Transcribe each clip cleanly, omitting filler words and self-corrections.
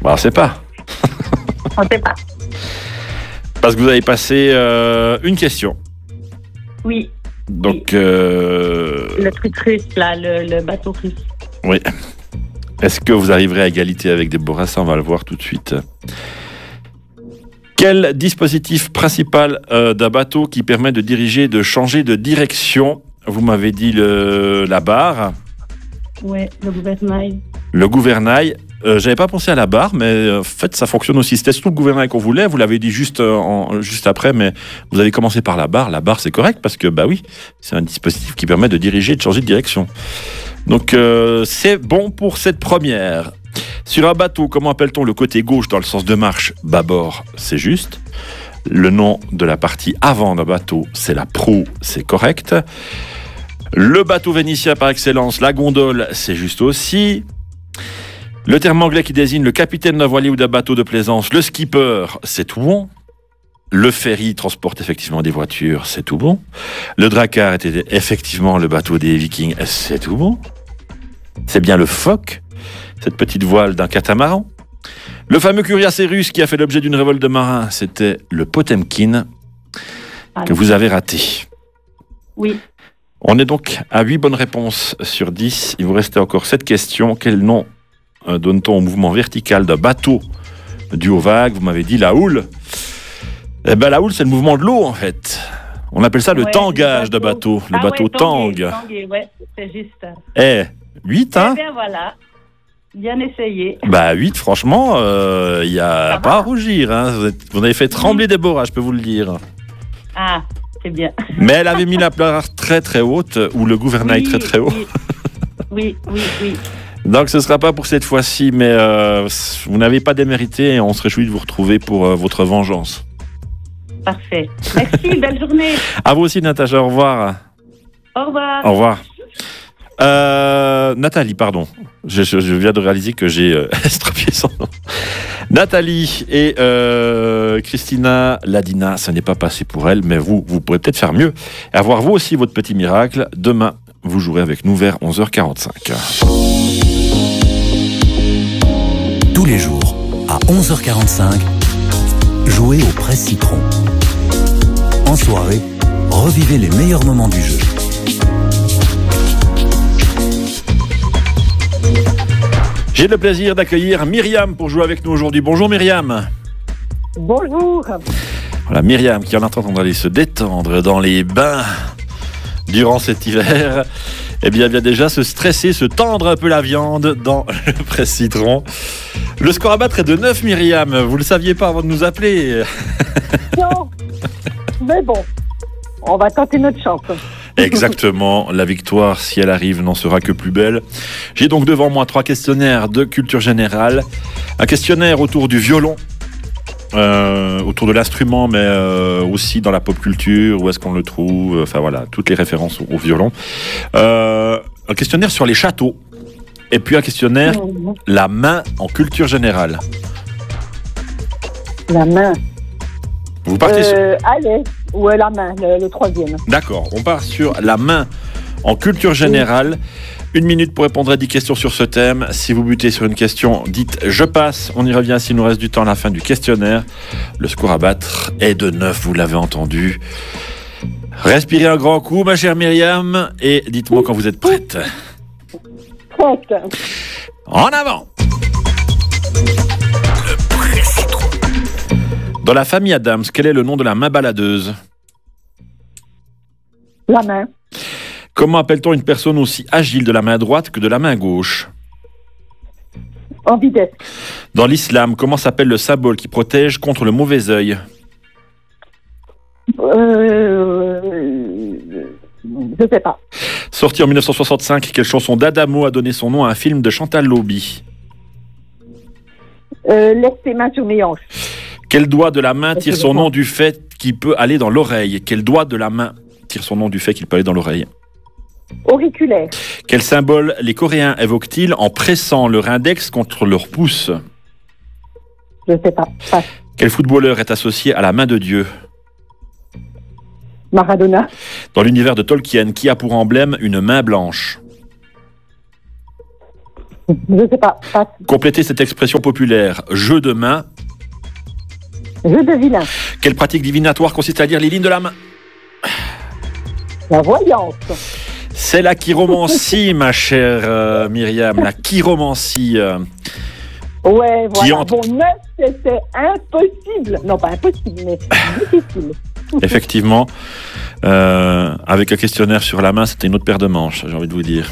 Bah, on ne sait pas. On ne sait pas. Parce que vous avez passé une question. Oui. Donc, le truc russe, là, le bateau russe. oui. Est-ce que vous arriverez à égalité avec Déborah? Ça, on va le voir tout de suite. Quel dispositif principal d'un bateau qui permet de diriger, de changer de direction? Vous m'avez dit la barre. Oui, le gouvernail. Le gouvernail. J'avais pas pensé à la barre, mais en fait, ça fonctionne aussi. C'était surtout le gouvernail qu'on voulait. Vous l'avez dit juste après, mais vous avez commencé par la barre. La barre, c'est correct parce que, bah oui, c'est un dispositif qui permet de diriger et de changer de direction. Donc, c'est bon pour cette première. Sur un bateau, comment appelle-t-on le côté gauche dans le sens de marche? Bâbord, c'est juste. Le nom de la partie avant d'un bateau, c'est la proue, c'est correct. Le bateau vénitien par excellence, la gondole, c'est juste aussi. Le terme anglais qui désigne le capitaine d'un voilier ou d'un bateau de plaisance, le skipper, c'est tout bon. Le ferry transporte effectivement des voitures, c'est tout bon. Le drakkar était effectivement le bateau des Vikings, c'est tout bon. C'est bien le phoque, cette petite voile d'un catamaran. Le fameux cuirassé russe qui a fait l'objet d'une révolte de marins, c'était le Potemkin, que vous avez raté. Oui. On est donc à 8 bonnes réponses sur 10. Il vous restait encore 7 questions. Quel nom donne-t-on au mouvement vertical d'un bateau dû aux vagues? Vous m'avez dit la houle. Eh bien, la houle, c'est le mouvement de l'eau, en fait. On appelle ça le tangage de bateau. Le bateau tangue. Ouais, c'est juste. 8, hein? Eh bien, voilà. Bien essayé. Bah, 8, franchement, il n'y a pas à rougir. Hein. Vous avez fait trembler Déborah, je peux vous le dire. Ah, c'est bien. Mais elle avait mis la barre très très haute, ou le gouvernail très très haut. Oui. Donc ce ne sera pas pour cette fois-ci, mais vous n'avez pas démérité et on se réjouit de vous retrouver pour votre vengeance. Parfait. Merci, belle journée. À vous aussi, Natacha, au revoir. Au revoir. Au revoir. Nathalie, pardon. Je viens de réaliser que j'ai estropié son nom. Nathalie et Christina Ladina, ça n'est pas passé pour elle, mais vous pourrez peut-être faire mieux. Et avoir vous aussi votre petit miracle. Demain, vous jouerez avec nous vers 11h45. Tous les jours, à 11h45, jouez au Presse Citron. En soirée, revivez les meilleurs moments du jeu. J'ai le plaisir d'accueillir Myriam pour jouer avec nous aujourd'hui. Bonjour Myriam. Bonjour. Voilà, Myriam qui en attendant d'aller se détendre dans les bains durant cet hiver, eh bien vient déjà se stresser, se tendre un peu la viande dans le Presse Citron. Le score à battre est de 9, Myriam. Vous le saviez pas avant de nous appeler. Non, mais bon, on va tenter notre chance. Exactement, la victoire, si elle arrive, n'en sera que plus belle. J'ai donc devant moi 3 questionnaires de culture générale. Un questionnaire autour du violon, autour de l'instrument, mais aussi dans la pop culture, où est-ce qu'on le trouve, enfin voilà, toutes les références au violon. Un questionnaire sur les châteaux, et puis un questionnaire, la main en culture générale. La main. Vous partez sur... Allez, ouais, la main, le troisième. D'accord, on part sur la main en culture générale. 1 minute pour répondre à 10 questions sur ce thème. Si vous butez sur une question, dites « je passe ». On y revient s'il nous reste du temps à la fin du questionnaire. Le score à battre est de 9, vous l'avez entendu. Respirez un grand coup, ma chère Myriam, et dites-moi quand vous êtes prête. Prête. En avant! Dans la famille Adams, quel est le nom de la main baladeuse? La main. Comment appelle-t-on une personne aussi agile de la main droite que de la main gauche? Ambidextre. Dans l'islam, comment s'appelle le symbole qui protège contre le mauvais œil? Je sais pas. Sorti en 1965, quelle chanson d'Adamo a donné son nom à un film de Chantal Laubie? Laisse tes mains sur mes hanches. Quel doigt de la main tire son nom du fait qu'il peut aller dans l'oreille? Quel doigt de la main tire son nom du fait qu'il peut aller dans l'oreille? Auriculaire. Quel symbole les Coréens évoquent-ils en pressant leur index contre leur pouce? Je sais pas. Passe. Quel footballeur est associé à la main de Dieu? Maradona. Dans l'univers de Tolkien, qui a pour emblème une main blanche? Je sais pas. Passe. Complétez cette expression populaire. Jeu de main. Jeu de vilain. Quelle pratique divinatoire consiste à lire les lignes de la main? La voyance. C'est la chiromancie, ma chère Myriam. La chiromancie. Ouais, voilà. entre- Bon, 9, c'était impossible. Non, pas impossible, mais difficile. Effectivement, avec un questionnaire sur la main, c'était une autre paire de manches, j'ai envie de vous dire.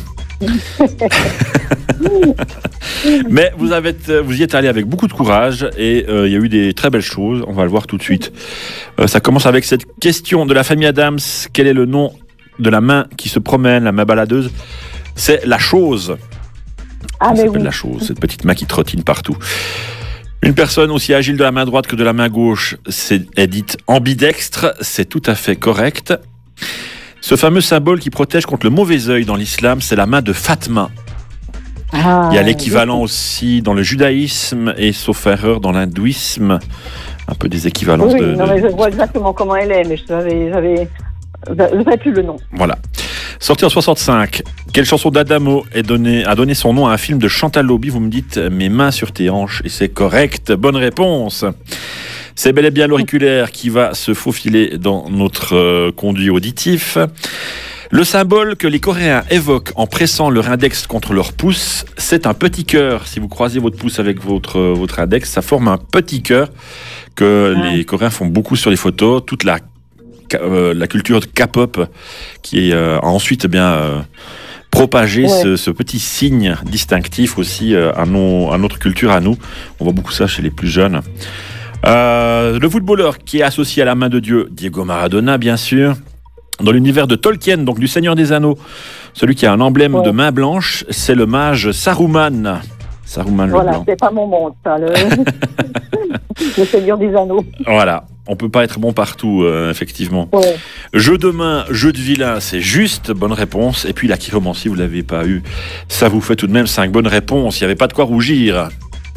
Mais vous y êtes allé avec beaucoup de courage et il y a eu des très belles choses. On va le voir tout de suite. Ça commence avec cette question de la famille Adams. Quel est le nom de la main qui se promène, la main baladeuse? C'est la chose. Ah, Ça mais s'appelle oui. la chose, cette petite main qui trottine partout. Une personne aussi agile de la main droite que de la main gauche est dite ambidextre. C'est tout à fait correct. Ce fameux symbole qui protège contre le mauvais œil dans l'islam, c'est la main de Fatma. Ah, Il y a l'équivalent aussi dans le judaïsme et, sauf erreur, dans l'hindouisme. Un peu des équivalences Oui, de... non, mais je vois exactement comment elle est, mais je savais plus le nom. Voilà. Sorti en 65, quelle chanson d'Adamo a donné son nom à un film de Chantal Lobby? Vous me dites « Mes mains sur tes hanches » et c'est correct. Bonne réponse. C'est bel et bien l'auriculaire qui va se faufiler dans notre conduit auditif. Le symbole que les Coréens évoquent en pressant leur index contre leur pouce, c'est un petit cœur. Si vous croisez votre pouce avec votre index, ça forme un petit cœur que les Coréens font beaucoup sur les photos. Toute la culture de K-pop qui a ensuite propagé ce petit signe distinctif aussi à notre culture à nous. On voit beaucoup ça chez les plus jeunes. Le footballeur qui est associé à la main de Dieu, Diego Maradona bien sûr. Dans l'univers de Tolkien, donc du Seigneur des Anneaux, celui qui a un emblème de main blanche, c'est le mage Saruman. Saruman Voilà, le blanc. c'est pas mon monde, ça, le Seigneur des Anneaux. Voilà, on peut pas être bon partout, effectivement. Ouais. Jeu de main, jeu de vilain, c'est juste, bonne réponse. Et puis la chiromancie, vous l'avez pas eu. Ça vous fait tout de même 5 bonnes réponses, il n'y avait pas de quoi rougir.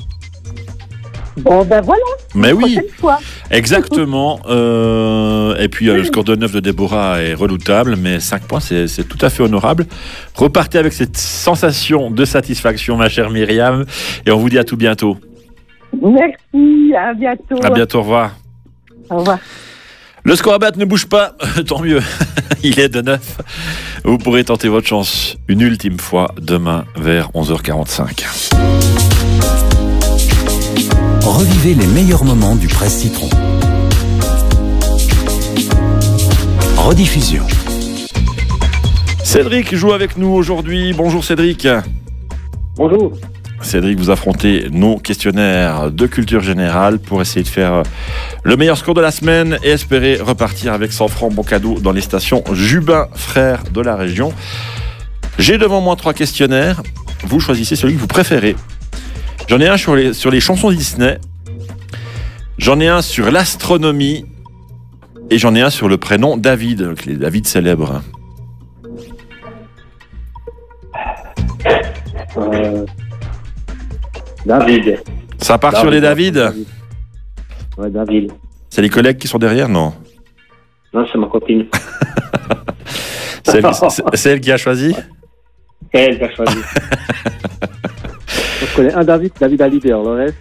Bon, ben voilà. Mais oui, Prochaine fois. exactement. Et puis le score de 9 de Déborah est redoutable, mais 5 points, c'est tout à fait honorable. Repartez avec cette sensation de satisfaction, ma chère Myriam, et on vous dit à tout bientôt. Merci, à bientôt. À bientôt, au revoir. Au revoir. Le score à battre ne bouge pas, tant mieux. Il est de 9. Vous pourrez tenter votre chance une ultime fois demain vers 11h45. Revivez les meilleurs moments du Presse Citron. Rediffusion. Cédric joue avec nous aujourd'hui. Bonjour Cédric. Bonjour. Cédric, vous affrontez nos questionnaires de culture générale pour essayer de faire le meilleur score de la semaine et espérer repartir avec 100 francs bon cadeau dans les stations Jubin Frères de la région. J'ai devant moi 3 questionnaires. Vous choisissez celui que vous préférez. J'en ai un sur les chansons Disney. J'en ai un sur l'astronomie. Et j'en ai un sur le prénom David, donc les David célèbres. David. Ça part sur les David. Ouais, David. C'est les collègues qui sont derrière, non? Non, c'est ma copine. C'est elle qui a choisi? C'est elle qui a choisi. Je connais un David Hallyday, le reste.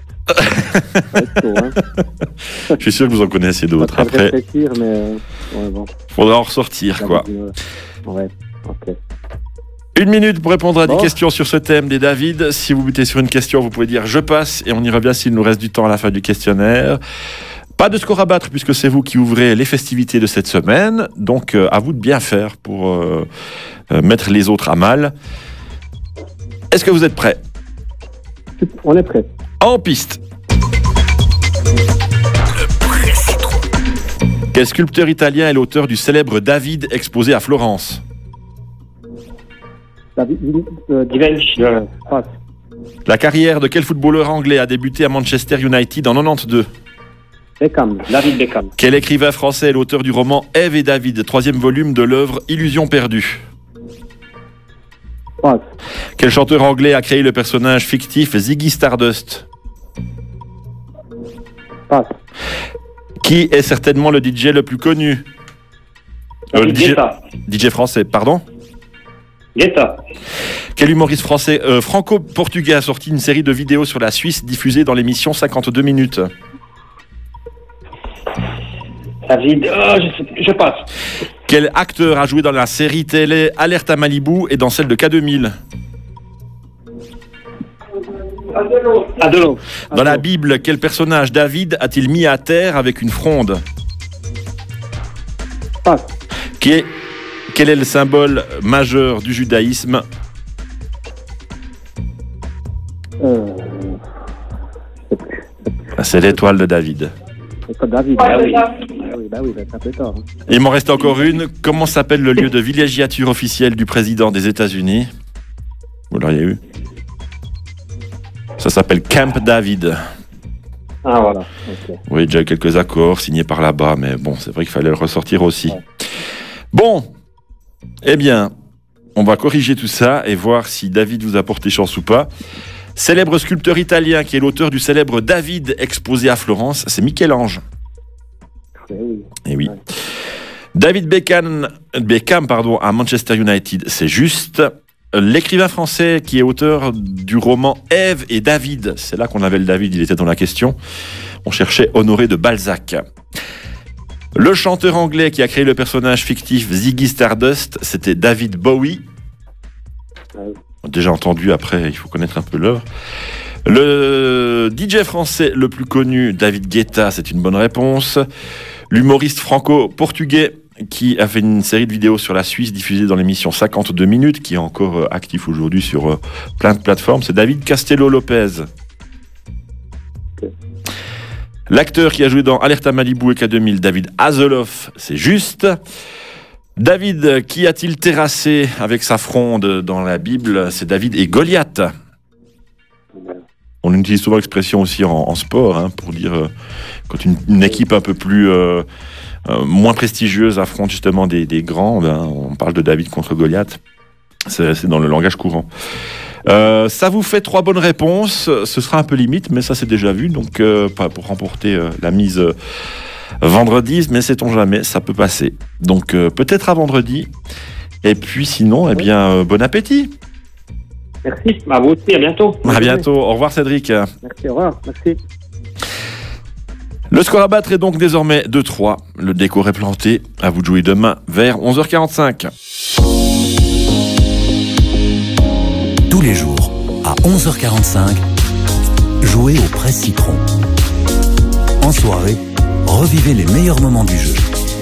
Je suis sûr que vous en connaissez d'autres. Pas très Après, réfléchir, mais ouais, bon. faudra en ressortir, quoi. Ouais, ok. 1 minute pour répondre à des questions sur ce thème des David. Si vous butez sur une question, vous pouvez dire « je passe » et on y revient s'il nous reste du temps à la fin du questionnaire. Pas de score à battre puisque c'est vous qui ouvrez les festivités de cette semaine. Donc, à vous de bien faire pour mettre les autres à mal. Est-ce que vous êtes prêts? On est prêt. En piste. Quel sculpteur italien est l'auteur du célèbre David exposé à Florence? David, Givenchy. Passe. La carrière de quel footballeur anglais a débuté à Manchester United en 92? Beckham. David Beckham. Quel écrivain français est l'auteur du roman Ève et David, 3e volume de l'œuvre Illusion perdue? Passe. Quel chanteur anglais a créé le personnage fictif Ziggy Stardust? Passe. Qui est certainement le DJ le plus connu? David Guetta. DJ français, pardon? Guetta. Quel humoriste français franco-portugais a sorti une série de vidéos sur la Suisse diffusée dans l'émission 52 minutes? David. Je passe. Quel acteur a joué dans la série télé Alerte à Malibu et dans celle de K2000? Adelo. Dans la Bible, quel personnage David a-t-il mis à terre avec une fronde? Passe. Quel est le symbole majeur du judaïsme? C'est l'étoile de David. C'est pas David. Bah oui, c'est un peu tard. Hein. Il m'en reste encore une. Comment s'appelle le lieu de villégiature officiel du président des États-Unis? Vous l'auriez eu? Ça s'appelle Camp David. Ah voilà. Okay. Oui, déjà quelques accords signés par là-bas, mais bon, c'est vrai qu'il fallait le ressortir aussi. Ouais. Bon, eh bien, on va corriger tout ça et voir si David vous a porté chance ou pas. Célèbre sculpteur italien qui est l'auteur du célèbre David exposé à Florence, c'est Michel-Ange. Oui. Eh oui. Ouais. David Beckham, à Manchester United, c'est juste. L'écrivain français qui est auteur du roman Ève et David, c'est là qu'on avait le David, il était dans la question. On cherchait Honoré de Balzac. Le chanteur anglais qui a créé le personnage fictif Ziggy Stardust, c'était David Bowie. Ouais. Déjà entendu, après, il faut connaître un peu l'œuvre. Le DJ français le plus connu, David Guetta, c'est une bonne réponse. L'humoriste franco-portugais qui a fait une série de vidéos sur la Suisse diffusée dans l'émission 52 minutes, qui est encore actif aujourd'hui sur plein de plateformes, c'est David Castello-Lopez. Okay. L'acteur qui a joué dans Alerte à Malibu et K2000, David Hasselhoff, c'est juste. David, qui a-t-il terrassé avec sa fronde dans la Bible? C'est David et Goliath. On utilise souvent l'expression aussi en sport, hein, pour dire quand une équipe un peu plus moins prestigieuse affronte justement des grands, ben, on parle de David contre Goliath. C'est dans le langage courant. Ça vous fait 3 bonnes réponses. Ce sera un peu limite, mais ça c'est déjà vu. Donc pas pour remporter la mise vendredi, mais sait-on jamais, ça peut passer. Donc peut-être à vendredi. Et puis sinon, eh bien, bon appétit. Merci. À vous aussi, à bientôt. À bientôt. Au revoir Cédric. Merci, au revoir. Merci. Le score à battre est donc désormais 2-3. Le décor est planté. À vous de jouer demain vers 11h45. Tous les jours, à 11h45, jouez au Presse Citron. En soirée, revivez les meilleurs moments du jeu.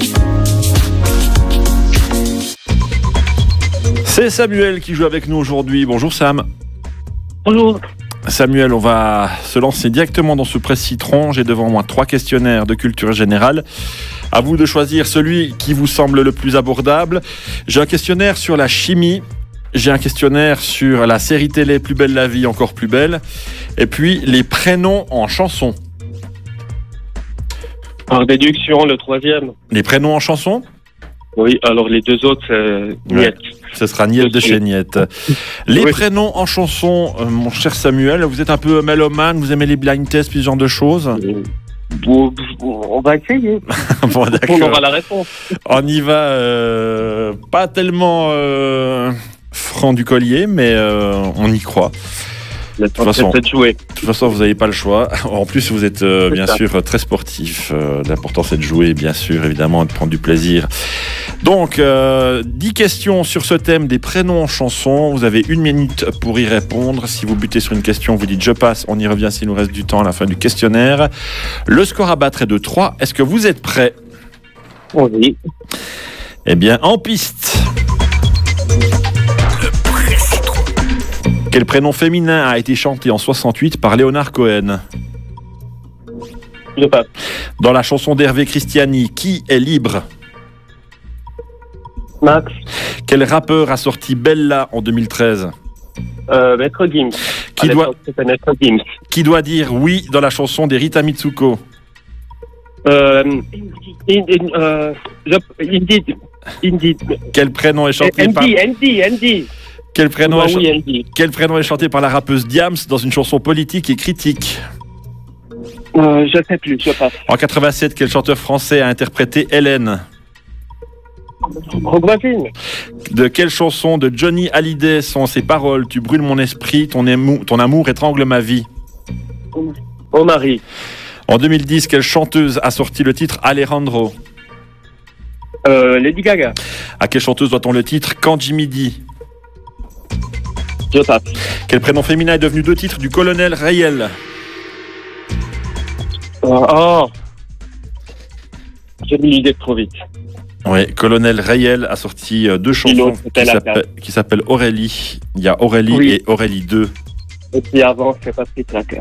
C'est Samuel qui joue avec nous aujourd'hui. Bonjour Sam. Bonjour. Samuel, on va se lancer directement dans ce Presse Citron. J'ai devant moi 3 questionnaires de culture générale. À vous de choisir celui qui vous semble le plus abordable. J'ai un questionnaire sur la chimie. J'ai un questionnaire sur la série télé Plus belle la vie, encore plus belle. Et puis les prénoms en chanson. Par déduction, le 3e. Les prénoms en chanson? Oui, alors les 2 autres, c'est Niette. Ce sera Niette de chez Niette. Les prénoms en chanson, mon cher Samuel, vous êtes un peu mélomane, vous aimez les blind tests, puis ce genre de choses? On va essayer. Bon, d'accord. On aura la réponse. On y va, pas tellement franc du collier, mais on y croit. De toute façon, vous n'avez pas le choix. En plus, vous êtes bien sûr très sportif. L'important, c'est de jouer, bien sûr, évidemment, et de prendre du plaisir. Donc, 10 questions sur ce thème des prénoms en chanson. Vous avez 1 minute pour y répondre. Si vous butez sur une question, vous dites « je passe ». On y revient s'il nous reste du temps à la fin du questionnaire. Le score à battre est de 3. Est-ce que vous êtes prêts? Oui. Eh bien, en piste. Quel prénom féminin a été chanté en 68 par Leonard Cohen? Je passe. Dans la chanson d'Hervé Christiani, qui est libre? Max. Quel rappeur a sorti Bella en 2013? Maître Gims. Qui doit dire oui dans la chanson d'Erita Mitsuko? Indeed. Quel prénom est chanté par... Andy. Quel prénom est chanté par la rappeuse Diams dans une chanson politique et critique? Je sais plus, je passe. En 87, quel chanteur français a interprété Hélène? Rock Voisine. De quelle chanson de Johnny Hallyday sont ces paroles? Tu brûles mon esprit, ton amour étrangle ma vie. Oh Marie. En 2010, quelle chanteuse a sorti le titre Alejandro? Lady Gaga. À quelle chanteuse doit-on le titre Quand Jimmy dit? Je passe. Quel prénom féminin est devenu 2 titres du colonel Rayel? Oh. J'ai mis l'idée trop vite. Oui, colonel Rayel a sorti 2 chansons qui s'appellent Aurélie. Il y a Aurélie Oui. et Aurélie 2. Et puis avant, c'est Patrick Lacarte.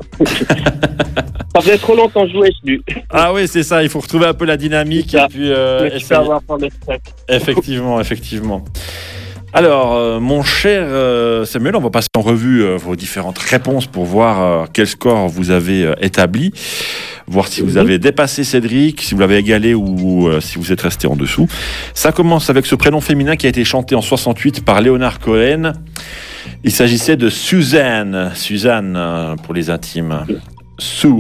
Ça faisait trop longtemps que je jouais dessus. Ah oui, c'est ça, il faut retrouver un peu la dynamique et puis Mais tu peux essayer. avoir plein de steps. Effectivement. Alors, mon cher Samuel, on va passer en revue vos différentes réponses pour voir quel score vous avez établi, voir si vous avez dépassé Cédric, si vous l'avez égalé ou si vous êtes resté en dessous. Ça commence avec ce prénom féminin qui a été chanté en 68 par Leonard Cohen. Il s'agissait de Suzanne pour les intimes. Sue.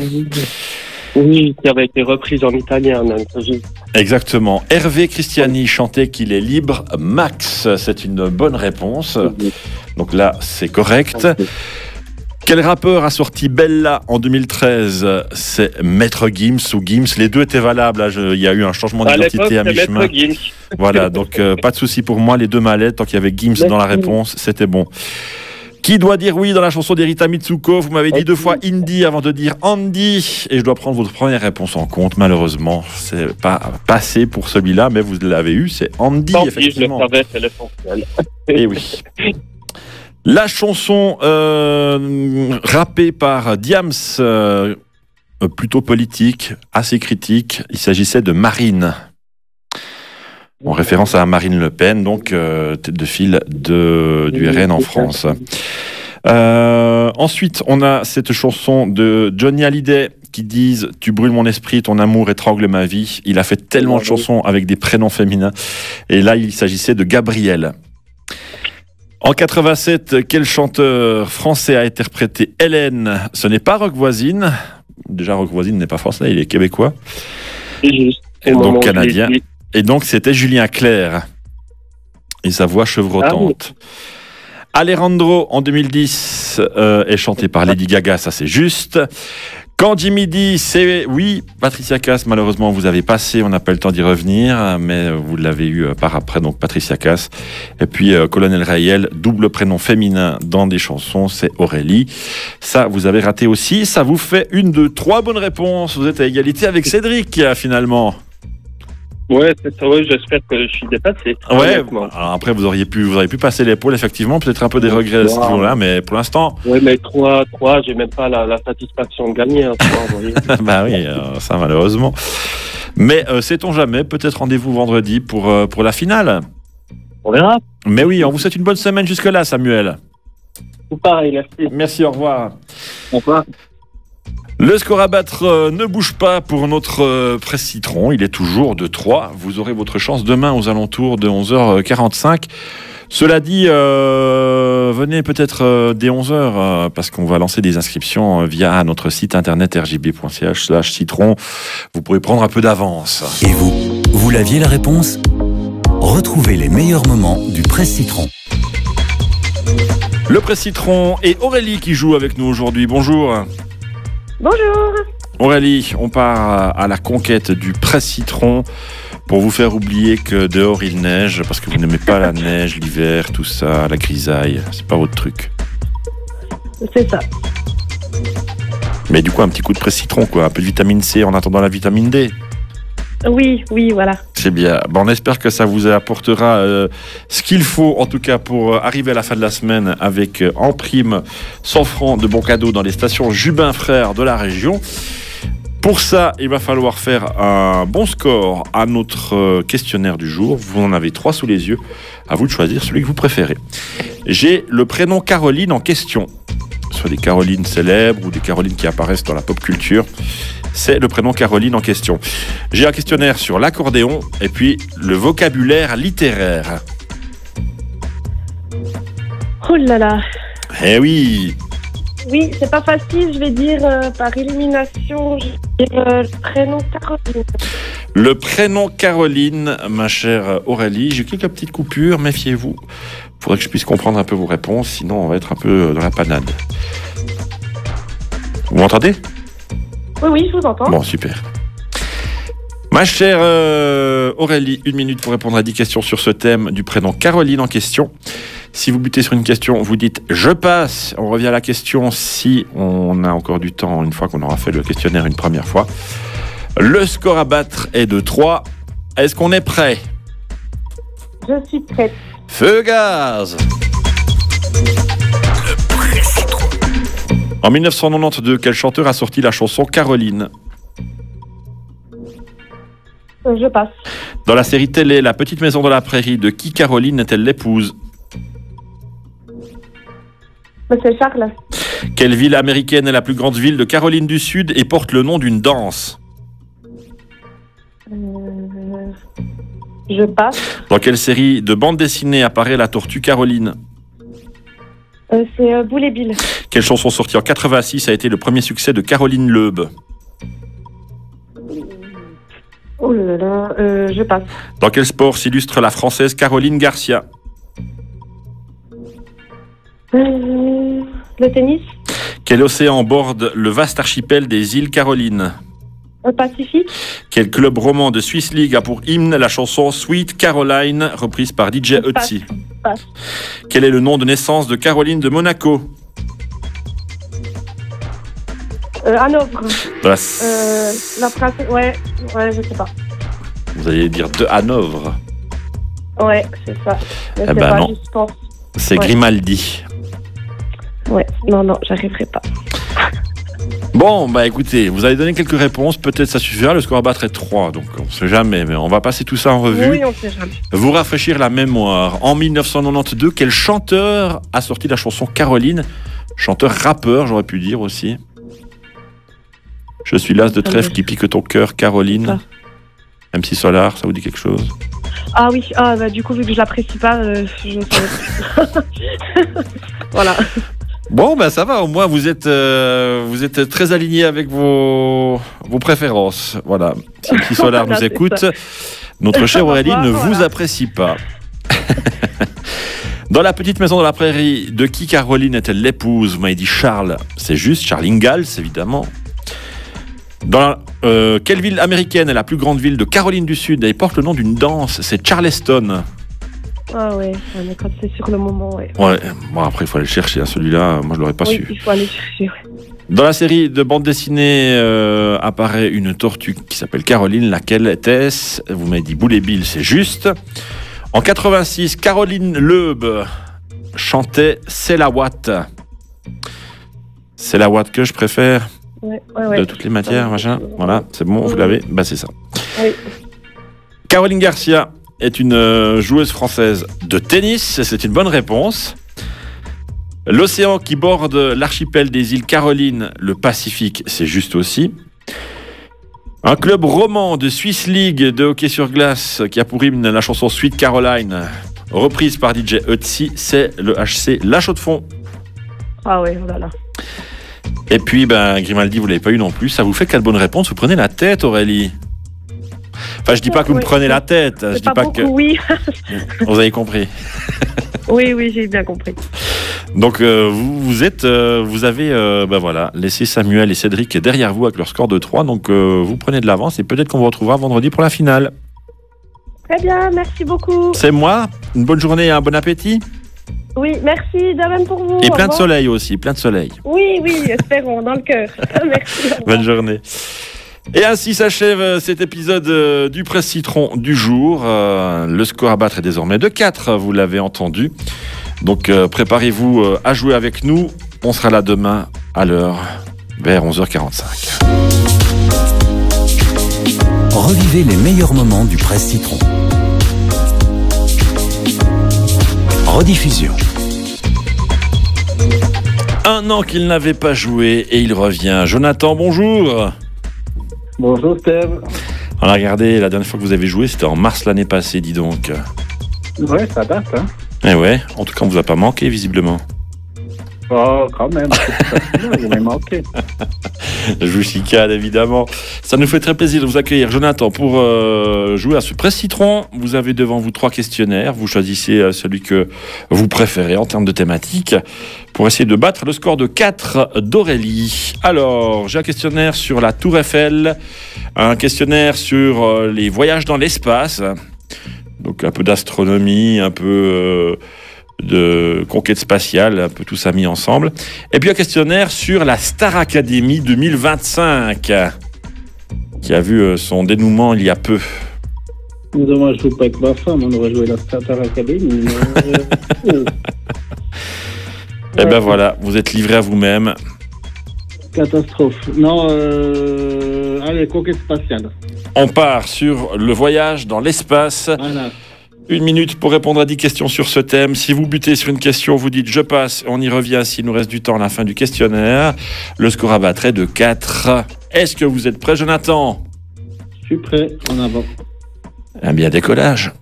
Oui, qui avait été reprise en italien même. Exactement. Hervé Christiani chantait qu'il est libre. Max, c'est une bonne réponse. Donc là, c'est correct. Quel rappeur a sorti Bella en 2013? C'est Maître Gims ou Gims. Les deux étaient valables. Il y a eu un changement d'identité à mi-chemin. Voilà, donc pas de souci pour moi. Les deux m'allaient. Tant qu'il y avait Gims dans la réponse, c'était bon. Qui doit dire oui dans la chanson d'Erita Mitsuko? Vous m'avez dit 2 fois Indie avant de dire Andy. Et je dois prendre votre première réponse en compte. Malheureusement, c'est pas passé pour celui-là, mais vous l'avez eu. C'est Andy, effectivement. Je le savais, c'est l'essentiel. Et oui. La chanson rappée par Diams, plutôt politique, assez critique. Il s'agissait de Marine. En référence à Marine Le Pen, donc tête de file du RN en France. Ensuite, on a cette chanson de Johnny Hallyday qui disent « Tu brûles mon esprit, ton amour étrangle ma vie ». Il a fait tellement de chansons avec des prénoms féminins. Et là, il s'agissait de Gabriel. En 87, quel chanteur français a interprété Hélène? Ce n'est pas Rock Voisine. Déjà, Rock Voisine n'est pas français, il est québécois. Et donc canadien. Et donc, c'était Julien Clerc et sa voix chevrotante. Alejandro, en 2010, est chanté par Lady Gaga, ça c'est juste. Quand Jimmy dit, c'est oui, Patricia Cass, malheureusement, vous avez passé, on n'a pas le temps d'y revenir, mais vous l'avez eu par après, donc Patricia Cass. Et puis, Colonel Rayel, double prénom féminin dans des chansons, c'est Aurélie. Ça, vous avez raté aussi. Ça vous fait 1, 2, 3 bonnes réponses. Vous êtes à égalité avec Cédric, finalement. Ouais, c'est ça, ouais, j'espère que je suis dépassé. Ouais, alors après vous auriez pu passer l'épaule, effectivement, peut-être un peu des regrets à ce niveau-là, mais pour l'instant... Ouais, mais 3, j'ai même pas la satisfaction de gagner, hein, vous voyez. Bah oui, ça malheureusement. Mais sait-on jamais, peut-être rendez-vous vendredi pour la finale. On verra. Mais oui, on vous souhaite une bonne semaine jusque-là, Samuel. Tout pareil, merci. Merci, au revoir. Au revoir. Le score à battre ne bouge pas pour notre Presse Citron. Il est toujours de 3. Vous aurez votre chance demain aux alentours de 11h45. Cela dit, venez peut-être dès 11h parce qu'on va lancer des inscriptions via notre site internet rjb.ch/citron. Vous pourrez prendre un peu d'avance. Et vous l'aviez la réponse? Retrouvez les meilleurs moments du Presse Citron. Le Presse Citron et Aurélie qui joue avec nous aujourd'hui. Bonjour. Bonjour. Aurélie, on part à la conquête du Presse Citron pour vous faire oublier que dehors il neige, parce que vous n'aimez pas la neige, l'hiver, tout ça, la grisaille, c'est pas votre truc. C'est ça. Mais du coup, un petit coup de Presse Citron, quoi, un peu de vitamine C en attendant la vitamine D. Oui, voilà. C'est bien. Bon, on espère que ça vous apportera ce qu'il faut, en tout cas, pour arriver à la fin de la semaine avec en prime 100 francs de bons cadeaux dans les stations Jubin Frères de la région. Pour ça, il va falloir faire un bon score à notre questionnaire du jour. Vous en avez 3 sous les yeux. À vous de choisir celui que vous préférez. J'ai le prénom Caroline en question. Soit des Carolines célèbres ou des Carolines qui apparaissent dans la pop culture. C'est le prénom Caroline en question. J'ai un questionnaire sur l'accordéon et puis le vocabulaire littéraire. Oh là là. Eh oui. Oui, c'est pas facile, je vais dire par élimination, je vais dire le prénom Caroline. Le prénom Caroline, ma chère Aurélie. J'ai quelques petites coupures, méfiez-vous. Il faudrait que je puisse comprendre un peu vos réponses, sinon on va être un peu dans la panade. Vous m'entendez? Oui, je vous entends. Bon, super. Ma chère Aurélie, 1 minute pour répondre à 10 questions sur ce thème du prénom Caroline en question. Si vous butez sur une question, vous dites « je passe ». On revient à la question si on a encore du temps, une fois qu'on aura fait le questionnaire une première fois. Le score à battre est de 3. Est-ce qu'on est prêt? Je suis prête. Feu gaz. En 1992, quel chanteur a sorti la chanson Caroline? Je passe. Dans la série télé La Petite Maison de la Prairie, de qui Caroline est-elle l'épouse? Monsieur Charles. Quelle ville américaine est la plus grande ville de Caroline du Sud et porte le nom d'une danse? Je passe. Dans quelle série de bande dessinée apparaît la tortue Caroline? C'est Boule et Bill. Quelle chanson sortie en 86 a été le premier succès de Caroline Loeb? Oh là là, je passe. Dans quel sport s'illustre la Française Caroline Garcia? Le tennis. Quel océan borde le vaste archipel des îles Carolines? Pacifique. Quel club roman de Swiss League a pour hymne la chanson Sweet Caroline, reprise par DJ Ötzi? Passe. Quel est le nom de naissance de Caroline de Monaco? Hanovre. La La princesse. Ouais, je sais pas. Vous allez dire de Hanovre. Ouais, c'est ça. Mais c'est ben pas non. juste, je pense. C'est Ouais. Grimaldi. Ouais, non, j'arriverai pas. Bon, bah écoutez, vous avez donné quelques réponses, peut-être ça suffira, le score à battre est 3, donc on ne sait jamais, mais on va passer tout ça en revue. Oui, on sait jamais. Vous rafraîchir la mémoire. En 1992, quel chanteur a sorti la chanson Caroline? Chanteur rappeur, j'aurais pu dire aussi. Je suis l'as de trèfle qui pique ton cœur, Caroline. MC Solar, ça vous dit quelque chose? Ah oui, bah, du coup, vu que je l'apprécie pas, je savais. Voilà. Bon, ben ça va, au moins vous êtes très aligné avec vos préférences. Voilà. Si MC Solar Voilà, nous c'est écoute, ça. notre chère Aurélie ne vous Voilà. apprécie pas. Dans La Petite Maison de la Prairie, de qui Caroline est-elle l'épouse? Vous m'avez dit Charles, c'est juste, Charles Ingalls, évidemment. Dans quelle ville américaine est la plus grande ville de Caroline du Sud? Elle porte le nom d'une danse, c'est Charleston. Ah ouais, mais quand c'est sur le moment, ouais. Ouais, bon après il faut aller le chercher, hein, celui-là, moi je l'aurais pas Oui, su. il faut aller chercher, ouais. Dans la série de bande dessinée apparaît une tortue qui s'appelle Caroline, laquelle était-ce? Vous m'avez dit Boule et Bill, c'est juste. En 86, Caroline Loeb chantait C'est la Watt. C'est la Watt que je préfère. Ouais. De toutes les matières, machin. Voilà, c'est bon, vous l'avez. Bah, c'est ça. Oui. Caroline Garcia est une joueuse française de tennis. C'est une bonne réponse. L'océan qui borde l'archipel des îles Carolines, le Pacifique, c'est juste aussi. Un club roman de Swiss League de hockey sur glace qui a pour hymne la chanson Sweet Caroline, reprise par DJ Ötzi, c'est le HC La Chaux-de-Fonds. Ah ouais, oh là là. Et puis, Grimaldi, vous ne l'avez pas eu non plus. Ça vous fait 4 bonnes réponses. Vous prenez la tête, Aurélie. Enfin, je dis pas que vous me prenez la tête. Je C'est dis pas pas beaucoup, que. oui. Vous avez compris. Oui, j'ai bien compris. Donc, vous avez voilà, laissé Samuel et Cédric derrière vous avec leur score de 3. Donc, vous prenez de l'avance et peut-être qu'on vous retrouvera vendredi pour la finale. Très bien, merci beaucoup. C'est moi. Une bonne journée et un bon appétit. Oui, merci, de même pour vous. Et Au plein de revoir. soleil aussi, plein de soleil. Oui, espérons, dans le cœur. Merci. au revoir. Bonne journée. Et ainsi s'achève cet épisode du Presse Citron du jour. Le score à battre est désormais de 4, vous l'avez entendu. Donc préparez-vous à jouer avec nous. On sera là demain à l'heure, vers 11h45. Revivez les meilleurs moments du Presse Citron. Rediffusion. 1 an qu'il n'avait pas joué et il revient. Jonathan, bonjour. Bonjour Steve. On a regardé, la dernière fois que vous avez joué, c'était en mars l'année passée, dis donc. Ouais, ça date, hein. Eh ouais, en tout cas, on vous a pas manqué, visiblement. Oh, quand même. Vous m'avez manqué. Je vous chicane, évidemment. Ça nous fait très plaisir de vous accueillir, Jonathan, pour jouer à ce Presse Citron. Vous avez devant vous 3 questionnaires. Vous choisissez celui que vous préférez en termes de thématique pour essayer de battre le score de 4 d'Aurélie. Alors, j'ai un questionnaire sur la Tour Eiffel, un questionnaire sur les voyages dans l'espace, donc un peu d'astronomie, un peu de conquête spatiale, un peu tout ça mis ensemble. Et puis un questionnaire sur la Star Academy 2025, qui a vu son dénouement il y a peu. Dommage, je ne joue pas avec ma femme, on aurait joué la Star Academy. Et ben voilà, vous êtes livré à vous-même. Catastrophe. Non, allez, conquête spatiale. On part sur le voyage dans l'espace. Voilà. 1 minute pour répondre à 10 questions sur ce thème. Si vous butez sur une question, vous dites « je passe », on y revient s'il nous reste du temps à la fin du questionnaire. Le score à battre est de 4. Est-ce que vous êtes prêt, Jonathan ? Je suis prêt, en avant. Eh bien, décollage.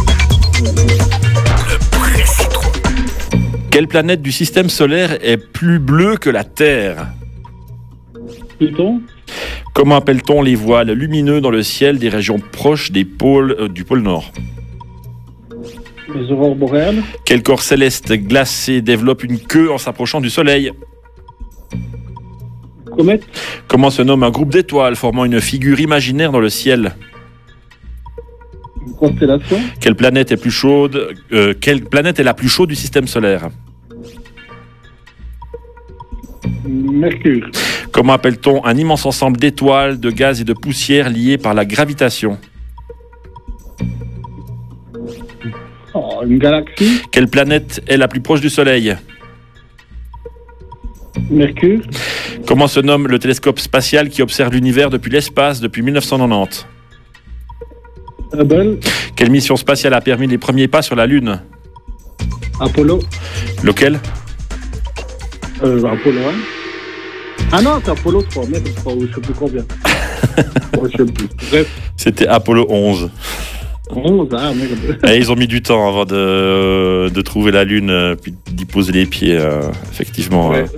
Quelle planète du système solaire est plus bleue que la Terre ? Pluton. Comment appelle-t-on les voiles lumineux dans le ciel des régions proches des pôles, du pôle Nord ? Les aurores boréales. Quel corps céleste glacé développe une queue en s'approchant du Soleil ? Comète. Comment se nomme un groupe d'étoiles formant une figure imaginaire dans le ciel ? Une constellation. Quelle planète est plus chaude ? Quelle planète est la plus chaude du système solaire ? Mercure. Comment appelle-t-on un immense ensemble d'étoiles, de gaz et de poussière liés par la gravitation ? Oh, une galaxie. Quelle planète est la plus proche du Soleil ? Mercure. Comment se nomme le télescope spatial qui observe l'univers depuis l'espace depuis 1990 ? Hubble. Quelle mission spatiale a permis les premiers pas sur la Lune ? Apollo. Lequel ? Apollo 1. Ah non, c'est Apollo 3, merde, je ne sais plus combien. Je sais plus. Bref. C'était Apollo 11. 11, ah merde. Et ils ont mis du temps avant de trouver la Lune, puis d'y poser les pieds, effectivement. Ouais.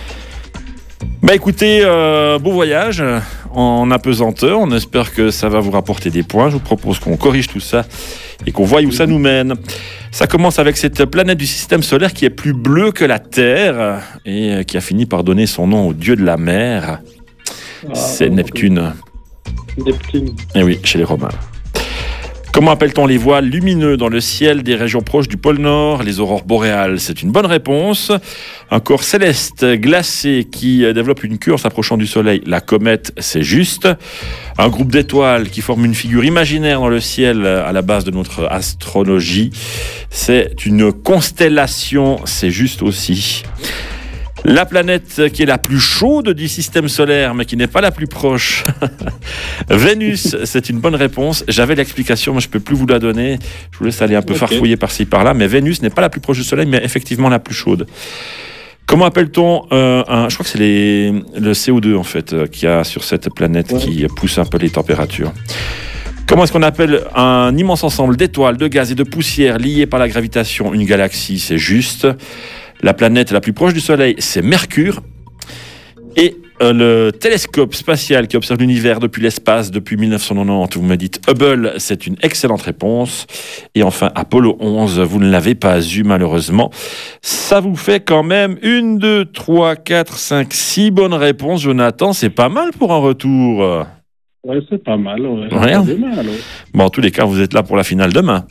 Bah écoutez, bon voyage en apesanteur. On espère que ça va vous rapporter des points. Je vous propose qu'on corrige tout ça et qu'on voie où ça nous mène. Ça commence avec cette planète du système solaire qui est plus bleue que la Terre et qui a fini par donner son nom au dieu de la mer. C'est Neptune. Neptune. Eh oui, chez les Romains. Comment appelle-t-on les voiles lumineux dans le ciel des régions proches du pôle Nord ? Les aurores boréales, c'est une bonne réponse. Un corps céleste glacé qui développe une queue en s'approchant du Soleil, la comète, c'est juste. Un groupe d'étoiles qui forme une figure imaginaire dans le ciel à la base de notre astrologie, c'est une constellation, c'est juste aussi. La planète qui est la plus chaude du système solaire, mais qui n'est pas la plus proche. Vénus, c'est une bonne réponse. J'avais l'explication, mais je ne peux plus vous la donner. Je vous laisse aller un peu farfouiller par-ci, par-là. Mais Vénus n'est pas la plus proche du Soleil, mais effectivement la plus chaude. Comment appelle-t-on je crois que c'est le CO2, en fait, qu'il y a sur cette planète qui pousse un peu les températures. Comment est-ce qu'on appelle un immense ensemble d'étoiles, de gaz et de poussière liés par la gravitation ? Une galaxie, c'est juste. La planète la plus proche du Soleil, c'est Mercure. Et le télescope spatial qui observe l'univers depuis l'espace depuis 1990, vous me dites Hubble, c'est une excellente réponse. Et enfin, Apollo 11, vous ne l'avez pas eu malheureusement. Ça vous fait quand même 1, 2, 3, 4, 5, 6 bonnes réponses, Jonathan. C'est pas mal pour un retour. Ouais, c'est pas mal. Ouais. Rien. Demain, alors. Bon, en tous les cas, vous êtes là pour la finale demain.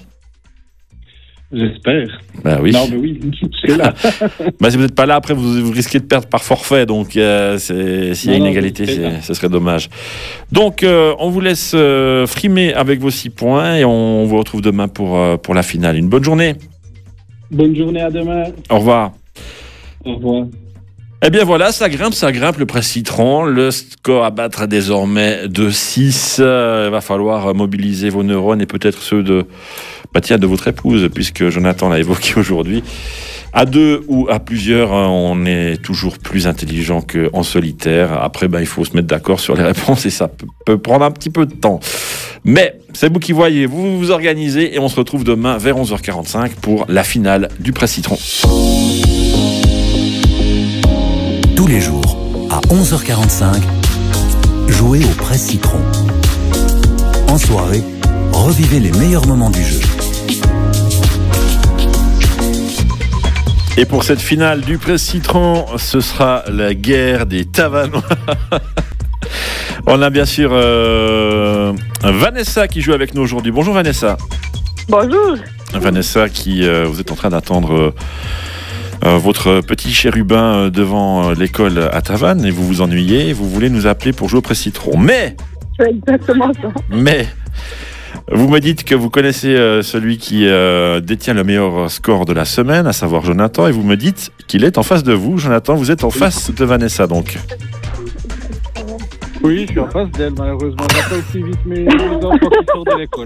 J'espère. Ben oui. Non, mais oui, je suis là. Ben, si vous n'êtes pas là, après, vous risquez de perdre par forfait. Donc, s'il y a une égalité, ce serait dommage. Donc, on vous laisse frimer avec vos 6 points et on vous retrouve demain pour la finale. Une bonne journée. Bonne journée, à demain. Au revoir. Au revoir. Eh bien voilà, ça grimpe le Presse Citron. Le score à battre est désormais de 6. Il va falloir mobiliser vos neurones et peut-être ceux de votre épouse, puisque Jonathan l'a évoqué aujourd'hui. À 2 ou à plusieurs, on est toujours plus intelligent qu'en solitaire. Après, il faut se mettre d'accord sur les réponses et ça peut prendre un petit peu de temps. Mais c'est vous qui voyez, vous vous organisez et on se retrouve demain vers 11h45 pour la finale du Presse Citron. Tous les jours, à 11h45, jouez au Presse Citron. En soirée, revivez les meilleurs moments du jeu. Et pour cette finale du Presse Citron, ce sera la guerre des Tavanois. On a bien sûr Vanessa qui joue avec nous aujourd'hui. Bonjour Vanessa. Bonjour. Vanessa, qui vous êtes en train d'attendre votre petit chérubin devant l'école à Tavannes et vous vous ennuyez et vous voulez nous appeler pour jouer au Presse Citron. Mais C'est exactement ça. vous me dites que vous connaissez celui qui détient le meilleur score de la semaine, à savoir Jonathan, et vous me dites qu'il est en face de vous. Jonathan, vous êtes en face de Vanessa donc. Oui, je suis en face d'elle, malheureusement. Je pas aussi vite mes enfants qui sortent de l'école.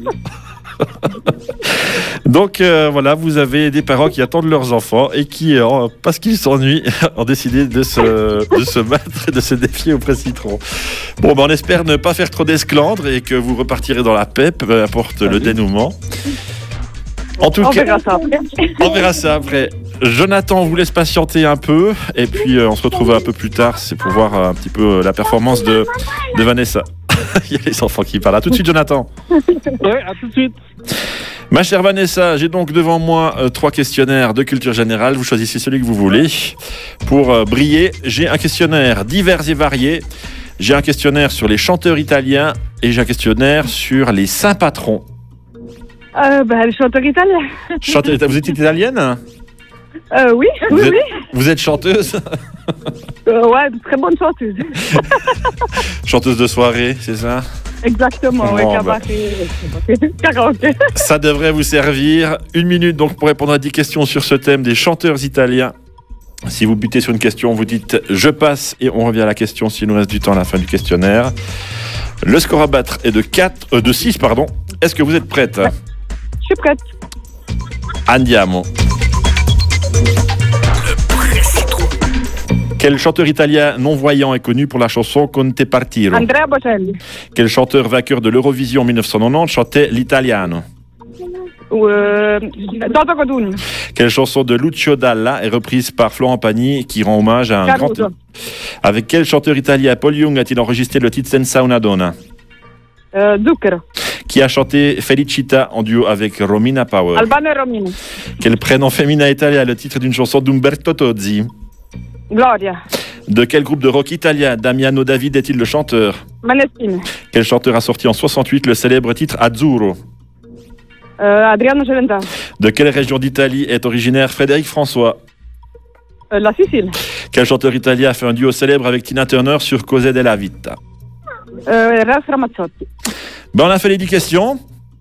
Donc voilà, vous avez des parents qui attendent leurs enfants et qui, parce qu'ils s'ennuient, ont décidé de se battre et de se défier au Presse Citron. Bon, on espère ne pas faire trop d'esclandres et que vous repartirez dans la paix, peu importe le dénouement. En tout cas, on verra ça après. Jonathan, on vous laisse patienter un peu et puis on se retrouve un peu plus tard, c'est pour voir un petit peu la performance de Vanessa. Il y a les enfants qui parlent. À tout de suite, Jonathan. Ouais, à tout de suite. Ma chère Vanessa, j'ai donc devant moi 3 questionnaires de culture générale. Vous choisissez celui que vous voulez. Pour briller, j'ai un questionnaire divers et varié. J'ai un questionnaire sur les chanteurs italiens et j'ai un questionnaire sur les saints patrons. Le chanteur italien. Vous êtes italienne ? Oui. Vous êtes chanteuse ? Ouais, très bonne chanteuse. Chanteuse de soirée, c'est ça ? Exactement, oui, karaoké. Ça devrait vous servir. 1 minute donc pour répondre à 10 questions sur ce thème des chanteurs italiens. Si vous butez sur une question, vous dites « je passe » et on revient à la question s'il nous reste du temps à la fin du questionnaire. Le score à battre est de 6. Est-ce que vous êtes prête ? Ouais. Je suis prête. Andiamo. Quel chanteur italien non-voyant est connu pour la chanson Con te partiro? Andrea Bocelli. Quel chanteur vainqueur de l'Eurovision 1990 chantait l'italiano? Toto Cotugno. Quelle chanson de Lucio Dalla est reprise par Florent Pagny qui rend hommage à un Caruso. grand... Avec quel chanteur italien Paul Young a-t-il enregistré le titre Senza una donna? Zucchero. Qui a chanté Felicita en duo avec Romina Power? Albano e Romino. Quel prénom féminin italien est le titre d'une chanson d'Umberto Tozzi? Gloria. De quel groupe de rock italien Damiano David est-il le chanteur? Maneskin. Quel chanteur a sorti en 68 le célèbre titre Azzurro? Adriano Celentano. De quelle région d'Italie est originaire Frédéric François? La Sicile. Quel chanteur italien a fait un duo célèbre avec Tina Turner sur Cose della Vita? Ras Ramazzotti. On a fait les 10 questions.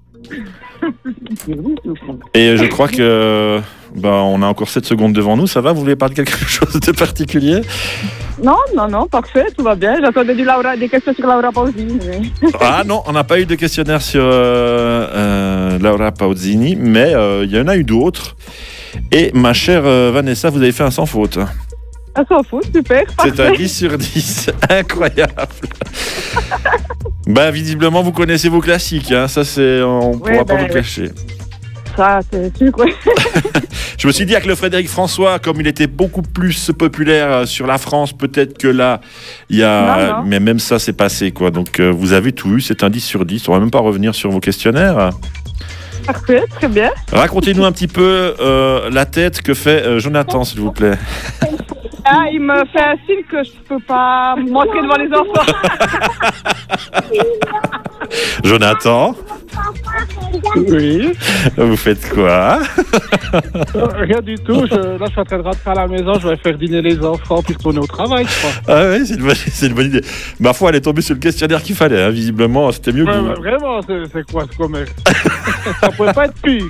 Et je crois que on a encore 7 secondes devant nous. Ça va? Vous voulez parler de quelque chose de particulier? Non, parfait, tout va bien. J'attendais des questions sur Laura Pausini. Ah non, on n'a pas eu de questionnaire sur Laura Pausini, mais il y en a eu d'autres. Et ma chère Vanessa, vous avez fait un sans faute. Un sans faute, super. C'est un 10 sur 10. Incroyable. Visiblement, vous connaissez vos classiques. Hein. Ça, on ne pourra pas vous le cacher. Ça, c'est sûr, ouais. Je me suis dit avec le Frédéric François, comme il était beaucoup plus populaire sur la France, peut-être que là, il y a... Non. Mais même ça, c'est passé, quoi. Donc, vous avez tout eu. C'est un 10 sur 10. On ne va même pas revenir sur vos questionnaires. Parfait, très bien. Racontez-nous un petit peu la tête que fait Jonathan, s'il vous plaît. Ah, il me fait un signe que je peux pas montrer devant les enfants. Jonathan? Oui. Vous faites quoi? Rien du tout. Là, je suis en train de rentrer à la maison. Je vais faire dîner les enfants puis retourner au travail, je crois. Ah oui, c'est une bonne idée. Ma foi, elle est tombée sur le questionnaire qu'il fallait. Hein. Visiblement, c'était mieux que vous. Vraiment, c'est quoi ce commerce? Ça pourrait pas être pire.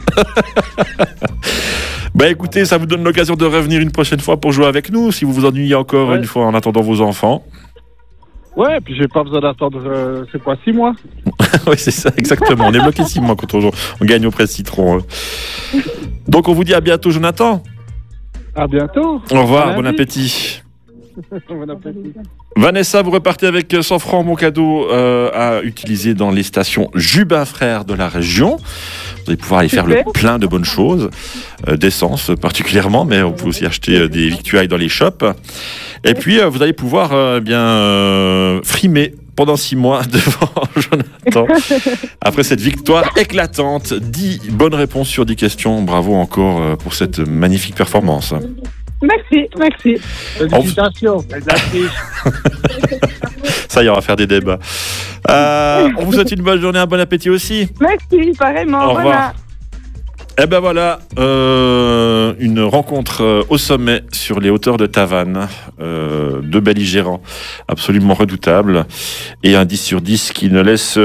Écoutez, ça vous donne l'occasion de revenir une prochaine fois pour jouer avec nous, si vous vous ennuyez encore une fois en attendant vos enfants. Ouais, puis j'ai pas besoin d'attendre, 6 mois? Oui, c'est ça, exactement. On est bloqué 6 mois quand on gagne au Presse Citron. Donc on vous dit à bientôt, Jonathan. À bientôt. Au revoir, bon appétit. Bon appétit. Vanessa, vous repartez avec 100 francs, mon cadeau à utiliser dans les stations Jubin Frères de la région. Vous allez pouvoir aller faire le plein de bonnes choses, d'essence particulièrement, mais vous pouvez aussi acheter des victuailles dans les shops. Et puis, vous allez pouvoir frimer pendant 6 mois devant Jonathan. Après cette victoire éclatante, 10 bonnes réponses sur 10 questions. Bravo encore pour cette magnifique performance. Merci. Félicitations. Elle l'a pris. Ça y est, on va faire des débats. On vous souhaite une bonne journée, un bon appétit aussi. Merci, pareillement. Au revoir. Eh ben voilà, une rencontre au sommet sur les hauteurs de Tavannes, deux belligérants absolument redoutables et un 10 sur 10 qui ne laisse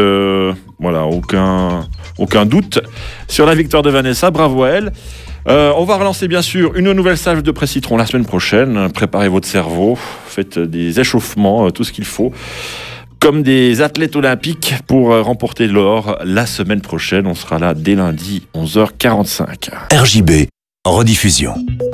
aucun doute sur la victoire de Vanessa. Bravo à elle. On va relancer bien sûr une nouvelle salve de presse citron la semaine prochaine. Préparez votre cerveau, faites des échauffements, tout ce qu'il faut. Comme des athlètes olympiques pour remporter l'or la semaine prochaine. On sera là dès lundi, 11h45. RJB, rediffusion.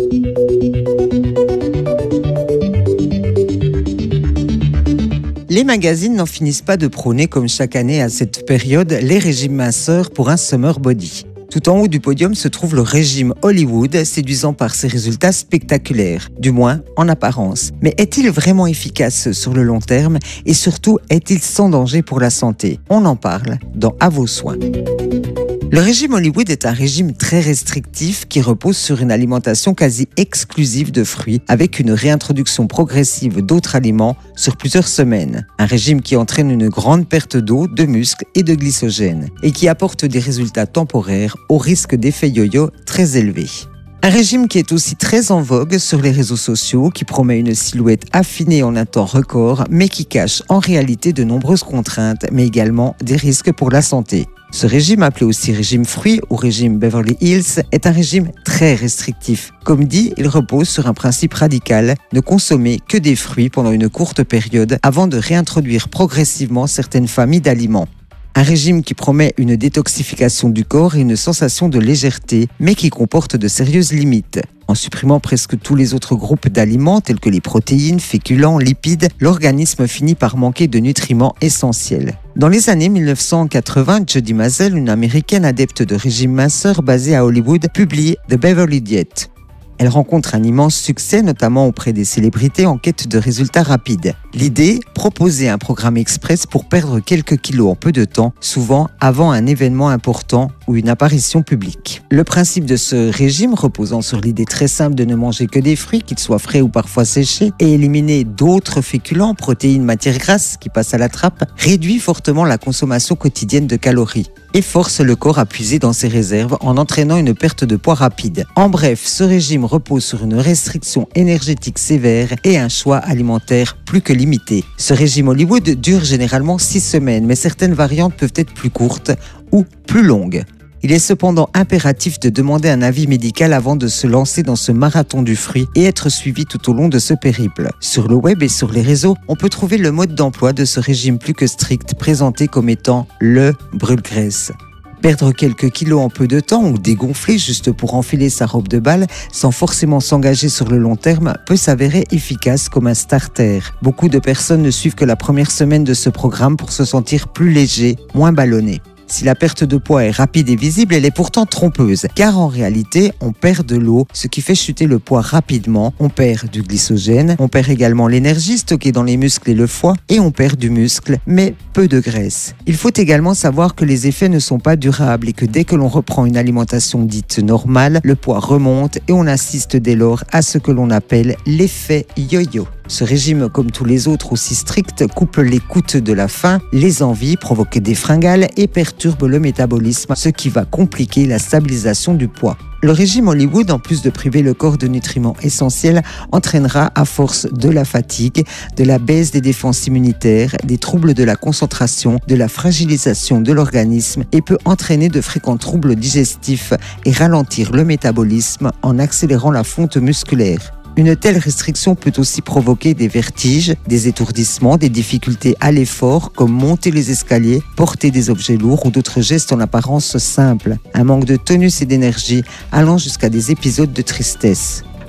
Les magazines n'en finissent pas de prôner, comme chaque année à cette période, les régimes minceurs pour un summer body. Tout en haut du podium se trouve le régime Hollywood, séduisant par ses résultats spectaculaires, du moins en apparence. Mais est-il vraiment efficace sur le long terme et surtout est-il sans danger pour la santé ? On en parle dans À vos soins. Le régime Hollywood est un régime très restrictif qui repose sur une alimentation quasi exclusive de fruits avec une réintroduction progressive d'autres aliments sur plusieurs semaines. Un régime qui entraîne une grande perte d'eau, de muscles et de glycogène et qui apporte des résultats temporaires au risque d'effets yo-yo très élevés. Un régime qui est aussi très en vogue sur les réseaux sociaux, qui promet une silhouette affinée en un temps record, mais qui cache en réalité de nombreuses contraintes, mais également des risques pour la santé. Ce régime, appelé aussi régime fruits ou régime Beverly Hills, est un régime très restrictif. Comme dit, il repose sur un principe radical, ne consommer que des fruits pendant une courte période avant de réintroduire progressivement certaines familles d'aliments. Un régime qui promet une détoxification du corps et une sensation de légèreté, mais qui comporte de sérieuses limites. En supprimant presque tous les autres groupes d'aliments tels que les protéines, féculents, lipides, l'organisme finit par manquer de nutriments essentiels. Dans les années 1980, Jody Mazel, une américaine adepte de régime minceur basée à Hollywood, publie The Beverly Diet. Elle rencontre un immense succès, notamment auprès des célébrités en quête de résultats rapides. L'idée, proposer un programme express pour perdre quelques kilos en peu de temps, souvent avant un événement important ou une apparition publique. Le principe de ce régime, reposant sur l'idée très simple de ne manger que des fruits, qu'ils soient frais ou parfois séchés, et éliminer d'autres féculents, protéines, matières grasses qui passent à la trappe, réduit fortement la consommation quotidienne de calories et force le corps à puiser dans ses réserves en entraînant une perte de poids rapide. En bref, ce régime repose sur une restriction énergétique sévère et un choix alimentaire plus que limité. Ce régime Hollywood dure généralement 6 semaines, mais certaines variantes peuvent être plus courtes ou plus longues. Il est cependant impératif de demander un avis médical avant de se lancer dans ce marathon du fruit et être suivi tout au long de ce périple. Sur le web et sur les réseaux, on peut trouver le mode d'emploi de ce régime plus que strict présenté comme étant le brûle-graisse. Perdre quelques kilos en peu de temps ou dégonfler juste pour enfiler sa robe de bal sans forcément s'engager sur le long terme peut s'avérer efficace comme un starter. Beaucoup de personnes ne suivent que la première semaine de ce programme pour se sentir plus léger, moins ballonné. Si la perte de poids est rapide et visible, elle est pourtant trompeuse, car en réalité, on perd de l'eau, ce qui fait chuter le poids rapidement, on perd du glycogène, on perd également l'énergie stockée dans les muscles et le foie, et on perd du muscle, mais peu de graisse. Il faut également savoir que les effets ne sont pas durables et que dès que l'on reprend une alimentation dite normale, le poids remonte et on assiste dès lors à ce que l'on appelle l'effet yo-yo. Ce régime, comme tous les autres aussi stricts, coupe les coups de la faim, les envies, provoque des fringales et perturbe le métabolisme, ce qui va compliquer la stabilisation du poids. Le régime Hollywood, en plus de priver le corps de nutriments essentiels, entraînera à force de la fatigue, de la baisse des défenses immunitaires, des troubles de la concentration, de la fragilisation de l'organisme et peut entraîner de fréquents troubles digestifs et ralentir le métabolisme en accélérant la fonte musculaire. Une telle restriction peut aussi provoquer des vertiges, des étourdissements, des difficultés à l'effort comme monter les escaliers, porter des objets lourds ou d'autres gestes en apparence simples. Un manque de tonus et d'énergie allant jusqu'à des épisodes de tristesse.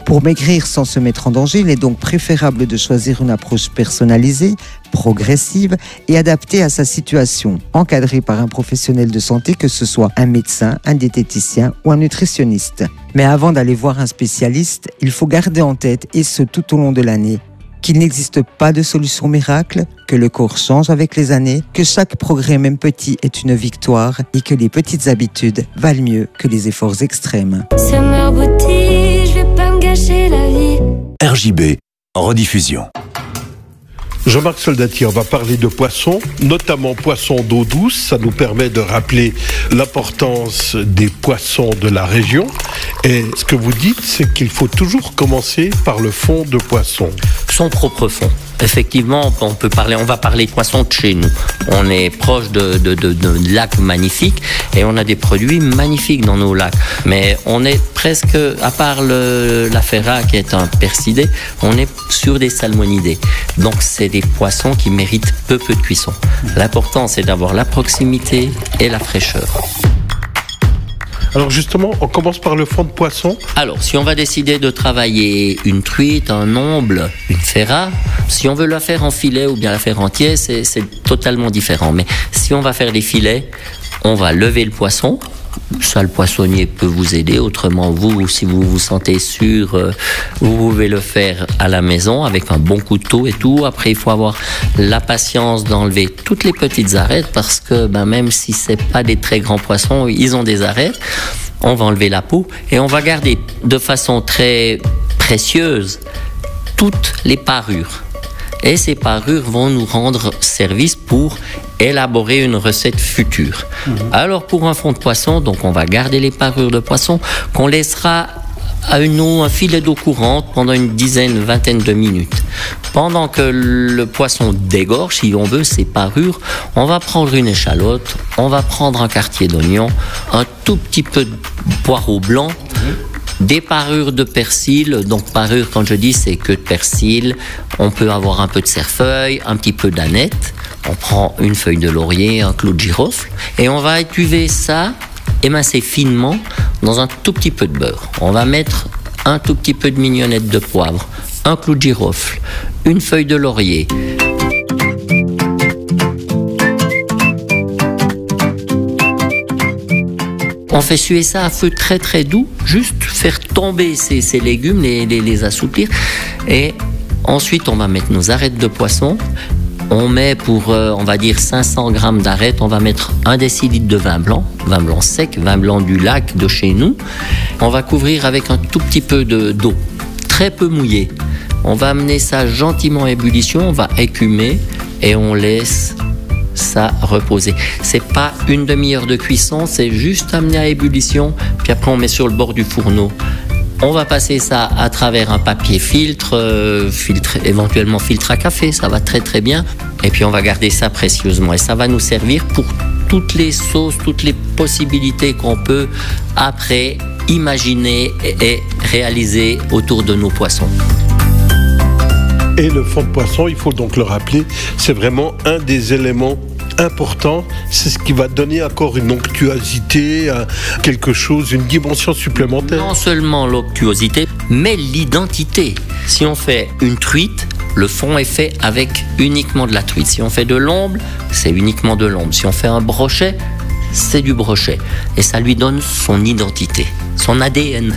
Pour maigrir sans se mettre en danger, il est donc préférable de choisir une approche personnalisée, progressive et adaptée à sa situation, encadrée par un professionnel de santé, que ce soit un médecin, un diététicien ou un nutritionniste. Mais avant d'aller voir un spécialiste, il faut garder en tête, et ce tout au long de l'année, qu'il n'existe pas de solution miracle, que le corps change avec les années, que chaque progrès, même petit, est une victoire et que les petites habitudes valent mieux que les efforts extrêmes. Summer Body, je vais pas me gâcher la vie. RJB, rediffusion. Jean-Marc Soldati, on va parler de poissons, notamment poissons d'eau douce. Ça nous permet de rappeler l'importance des poissons de la région. Et ce que vous dites, c'est qu'il faut toujours commencer par le fond de poisson. Son propre fond. Effectivement, on va parler de poissons de chez nous. On est proche de lacs magnifiques et on a des produits magnifiques dans nos lacs. Mais on est presque, à part la ferra qui est un percidé, on est sur des salmonidés. Donc c'est des poissons qui méritent peu de cuisson. L'important, c'est d'avoir la proximité et la fraîcheur. Alors justement, on commence par le fond de poisson. Alors, si on va décider de travailler une truite, un omble, une ferra, si on veut la faire en filet ou bien la faire entière, c'est totalement différent. Mais si on va faire les filets, on va lever le poisson. Ça, le poissonnier peut vous aider. Autrement, vous, si vous vous sentez sûr, vous pouvez le faire à la maison avec un bon couteau et tout. Après, il faut avoir la patience d'enlever toutes les petites arêtes parce que même si c'est pas des très grands poissons, ils ont des arêtes. On va enlever la peau et on va garder de façon très précieuse toutes les parures. Et ces parures vont nous rendre service pour élaborer une recette future. Alors pour un fond de poisson, donc on va garder les parures de poisson qu'on laissera à un filet d'eau courante pendant une vingtaine de minutes. Pendant que le poisson dégorge, si on veut, ses parures, on va prendre une échalote, on va prendre un quartier d'oignon, un tout petit peu de poireau blanc, des parures de persil. Donc parures, quand je dis, c'est que de persil. On peut avoir un peu de cerfeuil, un petit peu d'aneth. On prend une feuille de laurier, un clou de girofle et on va étuver ça, émincer finement dans un tout petit peu de beurre. On va mettre un tout petit peu de mignonnette de poivre, un clou de girofle, une feuille de laurier. On fait suer ça à feu très très doux, juste faire tomber ces légumes, les assouplir. Et ensuite, on va mettre nos arêtes de poisson. On met pour, on va dire, 500 grammes d'arêtes, on va mettre 1 décilitre de vin blanc sec, vin blanc du lac de chez nous. On va couvrir avec un tout petit peu d'eau, très peu mouillée. On va amener ça gentiment à ébullition, on va écumer et on laisse ça reposer. C'est pas une demi-heure de cuisson, c'est juste amener à ébullition, puis après on met sur le bord du fourneau. On va passer ça à travers un papier filtre, éventuellement filtre à café, ça va très très bien. Et puis on va garder ça précieusement et ça va nous servir pour toutes les sauces, toutes les possibilités qu'on peut après imaginer et réaliser autour de nos poissons. Et le fond de poisson, il faut donc le rappeler, c'est vraiment un des éléments importants. C'est ce qui va donner encore une onctuosité, quelque chose, une dimension supplémentaire. Non seulement l'onctuosité, mais l'identité. Si on fait une truite, le fond est fait avec uniquement de la truite. Si on fait de l'omble, c'est uniquement de l'omble. Si on fait un brochet, c'est du brochet. Et ça lui donne son identité, son ADN.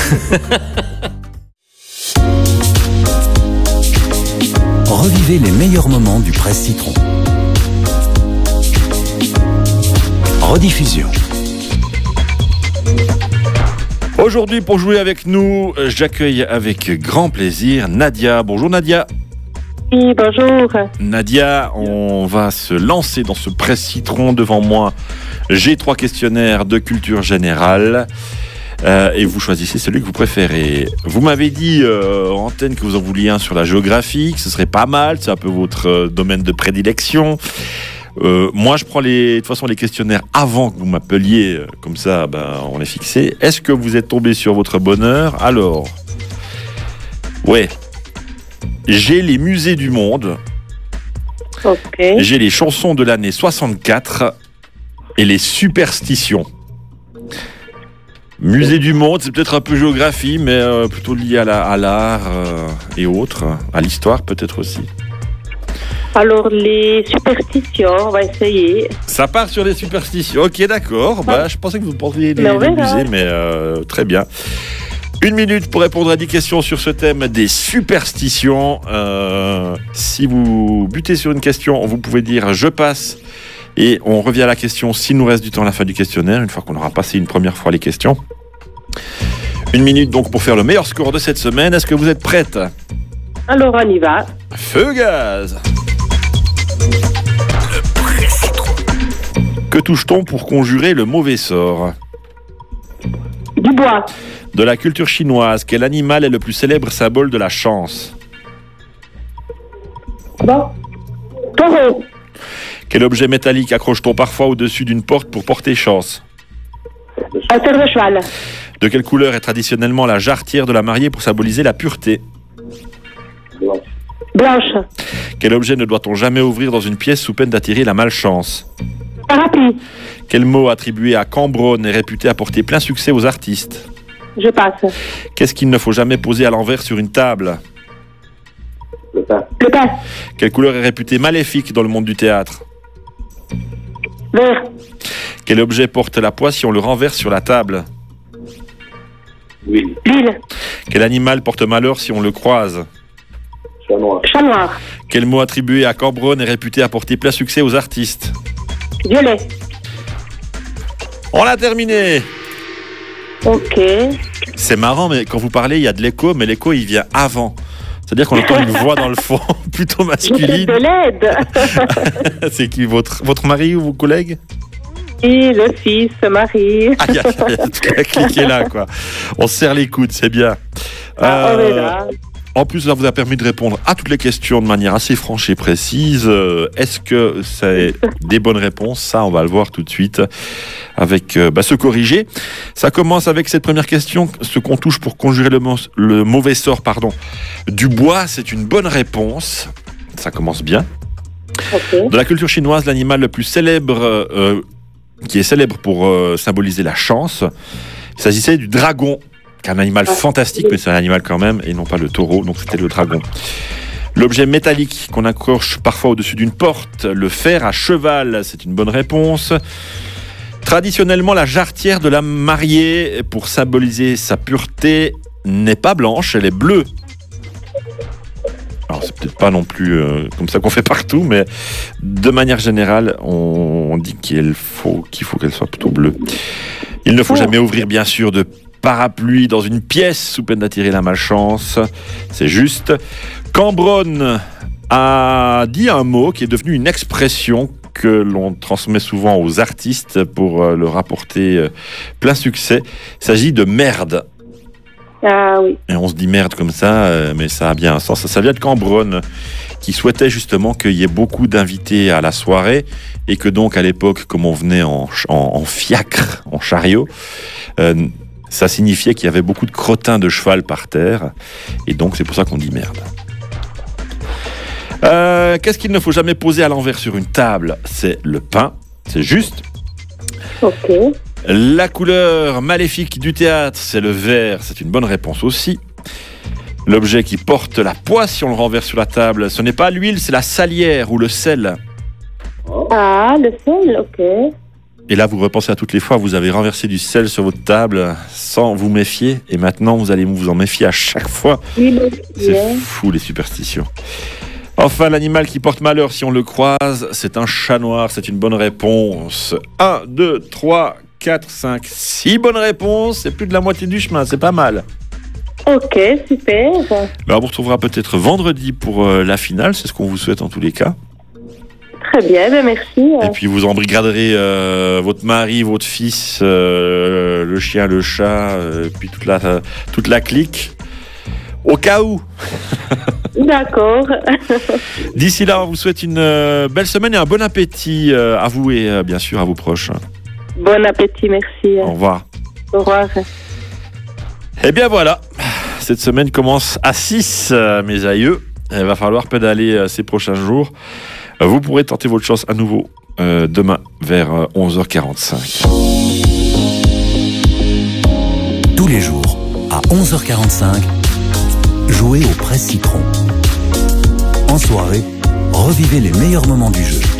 Revivez les meilleurs moments du Presse Citron. Rediffusion. Aujourd'hui, pour jouer avec nous, j'accueille avec grand plaisir Nadia. Bonjour Nadia. Oui, bonjour. Nadia, on va se lancer dans ce Presse Citron. Devant moi, j'ai 3 questionnaires de culture générale. Et vous choisissez celui que vous préférez. Vous m'avez dit en antenne que vous en vouliez un sur la géographie, que ce serait pas mal, c'est un peu votre domaine de prédilection. Moi, je prends de toute façon les questionnaires avant que vous m'appeliez, comme ça, on est fixé. Est-ce que vous êtes tombé sur votre bonheur? Alors, ouais, j'ai les musées du monde, j'ai les chansons de l'année 64 et les superstitions. Musée du monde, c'est peut-être un peu géographie, mais plutôt lié à l'art et autres. À l'histoire peut-être aussi. Alors, les superstitions, on va essayer. Ça part sur les superstitions. Ok, d'accord. Bah, je pensais que vous pensiez les verra. musées, mais très bien. 1 minute pour répondre à 10 questions sur ce thème des superstitions. Si vous butez sur une question, vous pouvez dire « je passe » et on revient à la question s'il nous reste du temps à la fin du questionnaire, une fois qu'on aura passé une première fois les questions. 1 minute donc pour faire le meilleur score de cette semaine. Est-ce que vous êtes prête ? Alors, on y va. Feu gaz ! Que touche-t-on pour conjurer le mauvais sort ? Du bois. De la culture chinoise, quel animal est le plus célèbre symbole de la chance ? Bon. Taureau. Quel objet métallique accroche-t-on parfois au-dessus d'une porte pour porter chance ? Un fer de cheval. De quelle couleur est traditionnellement la jarretière de la mariée pour symboliser la pureté ? Blanche. Quel objet ne doit-on jamais ouvrir dans une pièce sous peine d'attirer la malchance ? Parapluie. Quel mot attribué à Cambronne est réputé apporter plein succès aux artistes ? Je passe. Qu'est-ce qu'il ne faut jamais poser à l'envers sur une table ? Le pain. Quelle couleur est réputée maléfique dans le monde du théâtre ? Vert. Quel objet porte la poisse si on le renverse sur la table ? L'huile. Quel animal porte malheur si on le croise ? Chat noir. Quel mot attribué à Cambronne est réputé apporter plein succès aux artistes ? Violet. On l'a terminé. Ok. C'est marrant, mais quand vous parlez, il y a de l'écho, mais l'écho, il vient avant. C'est-à-dire qu'on entend une voix dans le fond, plutôt masculine. De l'aide. C'est qui, votre mari ou vos collègues ? Et le fils, Marie. Ah, il y a toute la clique est là, quoi. On se serre les coudes, c'est bien. On est là. En plus, ça vous a permis de répondre à toutes les questions de manière assez franche et précise. Est-ce que c'est des bonnes réponses ? Ça, on va le voir tout de suite avec se corriger. Ça commence avec cette première question. Ce qu'on touche pour conjurer le mauvais sort, du bois, c'est une bonne réponse. Ça commence bien. Okay. De la culture chinoise, l'animal le plus célèbre, qui est célèbre pour symboliser la chance, il s'agissait du dragon. Un animal fantastique, mais c'est un animal quand même, et non pas le taureau, donc c'était le dragon. L'objet métallique qu'on accroche parfois au-dessus d'une porte, le fer à cheval, c'est une bonne réponse. Traditionnellement, la jarretière de la mariée, pour symboliser sa pureté, n'est pas blanche, elle est bleue. Alors c'est peut-être pas non plus comme ça qu'on fait partout, mais de manière générale, on dit qu'il faut qu'elle soit plutôt bleue. Il ne faut jamais ouvrir, bien sûr, de parapluie dans une pièce sous peine d'attirer la malchance. C'est juste. Cambronne a dit un mot qui est devenu une expression que l'on transmet souvent aux artistes pour leur apporter plein succès. Il s'agit de merde. Ah oui. Et on se dit merde comme ça, mais ça a bien un sens. Ça vient de Cambronne, qui souhaitait justement qu'il y ait beaucoup d'invités à la soirée et que donc à l'époque, comme on venait en fiacre, en chariot, ça signifiait qu'il y avait beaucoup de crottins de cheval par terre. Et donc, c'est pour ça qu'on dit merde. Qu'est-ce qu'il ne faut jamais poser à l'envers sur une table ? C'est le pain. C'est juste. Ok. La couleur maléfique du théâtre, c'est le vert. C'est une bonne réponse aussi. L'objet qui porte la poisse, si on le renverse sur la table, ce n'est pas l'huile, c'est la salière ou le sel. Ah, le sel, ok. Et là, vous repensez à toutes les fois, vous avez renversé du sel sur votre table sans vous méfier. Et maintenant, vous allez vous en méfier à chaque fois. Oui, c'est fou, les superstitions. Enfin, l'animal qui porte malheur, si on le croise, c'est un chat noir. C'est une bonne réponse. 1, 2, 3, 4, 5, 6 bonnes réponses. C'est plus de la moitié du chemin, c'est pas mal. Ok, super. Alors, on vous retrouvera peut-être vendredi pour la finale. C'est ce qu'on vous souhaite en tous les cas. Très bien, ben merci. Et puis vous embrigaderez votre mari, votre fils, le chien, le chat, puis toute la clique, au cas où. D'accord. D'ici là, on vous souhaite une belle semaine et un bon appétit à vous et bien sûr à vos proches. Bon appétit, merci. Au revoir. Au revoir. Et bien voilà, cette semaine commence à 6, mes aïeux. Il va falloir pédaler ces prochains jours. Vous pourrez tenter votre chance à nouveau demain vers 11h45. Tous les jours, à 11h45, jouez au Presse Citron. En soirée, revivez les meilleurs moments du jeu.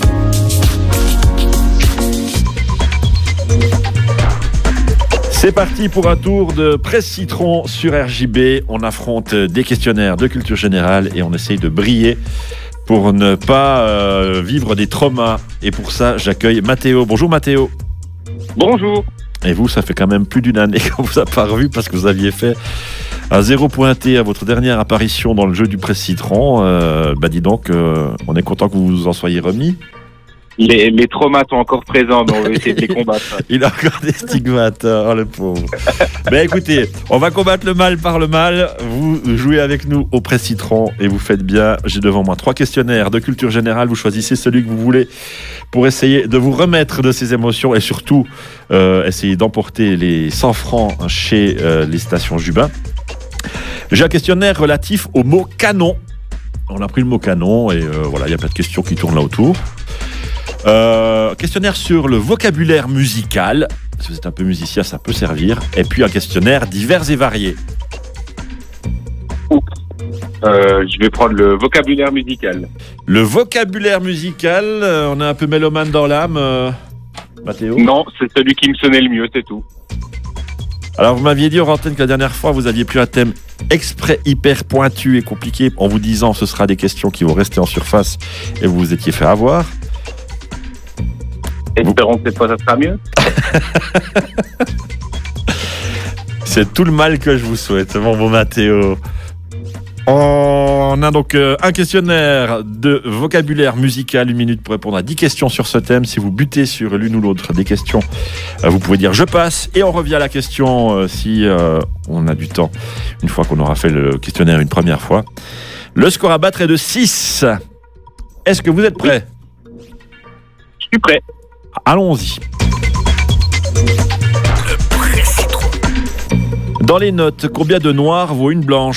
C'est parti pour un tour de Presse Citron sur RJB. On affronte des questionnaires de culture générale et on essaye de briller pour ne pas vivre des traumas. Et pour ça, j'accueille Mathéo. Bonjour Mathéo. Bonjour. Et vous, ça fait quand même plus d'une année qu'on vous a pas revu parce que vous aviez fait un 0 pointé à votre dernière apparition dans le jeu du Presse Citron. Dis donc, on est content que vous vous en soyez remis. Les traumas sont encore présents, donc on va essayer de les combattre. Il a encore des stigmates, oh le pauvre. Mais écoutez, on va combattre le mal par le mal. Vous jouez avec nous au Presse Citron et vous faites bien. J'ai devant moi 3 questionnaires de culture générale. Vous choisissez celui que vous voulez pour essayer de vous remettre de ces émotions et surtout essayer d'emporter les 100 francs chez les stations Jubin. J'ai un questionnaire relatif au mot canon. On a pris le mot canon et voilà, il n'y a pas de questions qui tournent là autour. Questionnaire sur le vocabulaire musical. Si vous êtes un peu musicien, ça peut servir. Et puis un questionnaire divers et variés. Je vais prendre le vocabulaire musical. Le vocabulaire musical, on est un peu mélomane dans l'âme, Mathéo. Non, c'est celui qui me sonnait le mieux, c'est tout. Alors vous m'aviez dit hors antenne que la dernière fois vous aviez pris un thème exprès hyper pointu et compliqué en vous disant ce sera des questions qui vont rester en surface et vous vous étiez fait avoir. Espérons que cette fois ça sera mieux. C'est tout le mal que je vous souhaite, mon beau Mathéo. On a donc un questionnaire de vocabulaire musical, 1 minute pour répondre à 10 questions sur ce thème. Si vous butez sur l'une ou l'autre des questions, vous pouvez dire je passe et on revient à la question si on a du temps, une fois qu'on aura fait le questionnaire une première fois. Le score à battre est de 6. Est-ce que vous êtes prêts ? Je suis prêt. Allons-y. Dans les notes, combien de noirs vaut une blanche ?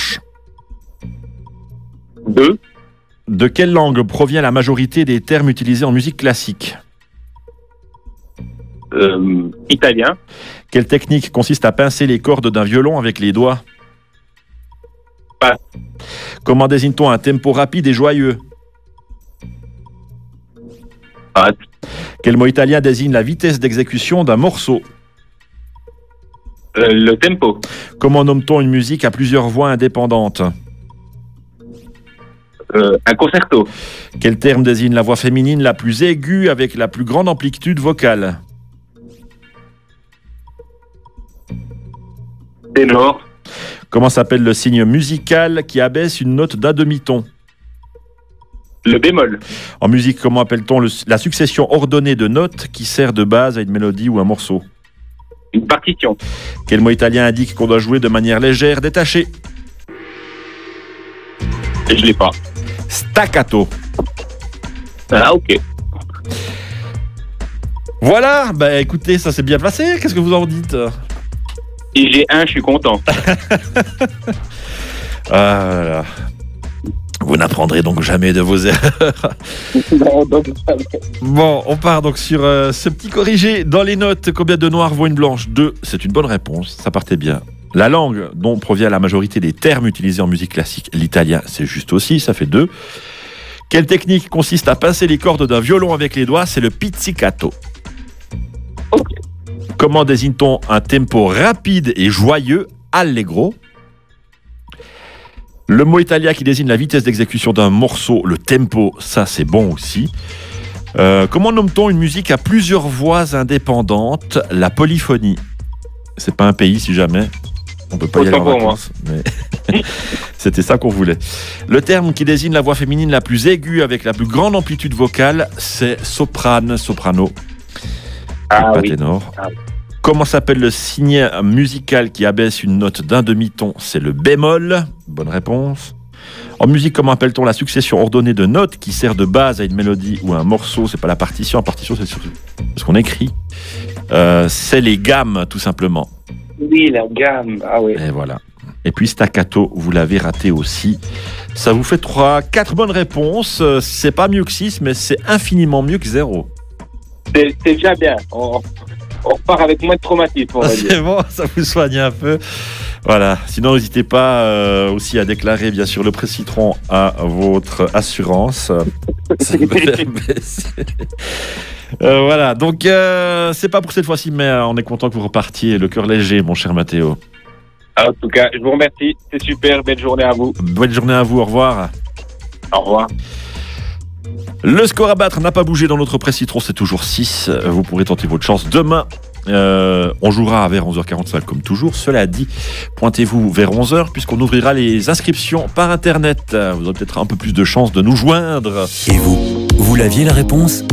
2. De quelle langue provient la majorité des termes utilisés en musique classique ? Italien. Quelle technique consiste à pincer les cordes d'un violon avec les doigts ? Pas. Comment désigne-t-on un tempo rapide et joyeux ? Pas. Quel mot italien désigne la vitesse d'exécution d'un morceau ? Le tempo. Comment nomme-t-on une musique à plusieurs voix indépendantes ? Un concerto. Quel terme désigne la voix féminine la plus aiguë avec la plus grande amplitude vocale ? Ténor. Comment s'appelle le signe musical qui abaisse une note d'un demi-ton ? Le bémol. En musique, comment appelle-t-on la succession ordonnée de notes qui sert de base à une mélodie ou un morceau ? Une partition. Quel mot italien indique qu'on doit jouer de manière légère, détachée ? Je l'ai pas. Staccato. Ah, ok. Voilà, écoutez, ça s'est bien passé. Qu'est-ce que vous en dites ? Si j'ai 1, je suis content. Ah là là. Vous n'apprendrez donc jamais de vos erreurs. Non, donc, Bon, on part donc sur ce petit corrigé. Dans les notes, combien de noirs vaut une blanche ? 2, c'est une bonne réponse, ça partait bien. La langue dont provient la majorité des termes utilisés en musique classique, l'italien, c'est juste aussi, ça fait 2. Quelle technique consiste à pincer les cordes d'un violon avec les doigts ? C'est le pizzicato. Okay. Comment désigne-t-on un tempo rapide et joyeux ? Allegro. Le mot italien qui désigne la vitesse d'exécution d'un morceau, le tempo, ça c'est bon aussi. Comment nomme-t-on une musique à plusieurs voix indépendantes ? La polyphonie. C'est pas un pays si jamais. On peut pas y aller en vacances, mais c'était ça qu'on voulait. Le terme qui désigne la voix féminine la plus aiguë avec la plus grande amplitude vocale, c'est soprano. Ah, pas oui. ténor. Ah, oui. Comment s'appelle le signe musical qui abaisse une note d'un demi-ton ? C'est le bémol. Bonne réponse. En musique, comment appelle-t-on la succession ordonnée de notes qui sert de base à une mélodie ou à un morceau ? C'est pas la partition. La partition, c'est ce qu'on écrit. C'est les gammes, tout simplement. Oui, la gamme. Ah oui. Et voilà. Et puis staccato, vous l'avez raté aussi. Ça vous fait 4 bonnes réponses. C'est pas mieux que 6, mais c'est infiniment mieux que 0. C'est déjà bien. On repart avec moins de traumatisme, on va dire. C'est bon, ça vous soigne un peu. Voilà. Sinon, n'hésitez pas aussi à déclarer, bien sûr, le prêt citron à votre assurance. Ça peut faire baisser. Voilà. Donc, c'est pas pour cette fois-ci, mais on est content que vous repartiez le cœur léger, mon cher Mathéo. En tout cas, je vous remercie. C'est super. Belle journée à vous. Bonne journée à vous. Au revoir. Au revoir. Le score à battre n'a pas bougé dans notre prêt citron, c'est toujours 6. Vous pourrez tenter votre chance demain. On jouera vers 11h45 comme toujours. Cela dit, pointez-vous vers 11h puisqu'on ouvrira les inscriptions par Internet. Vous aurez peut-être un peu plus de chance de nous joindre. Et vous l'aviez la réponse ?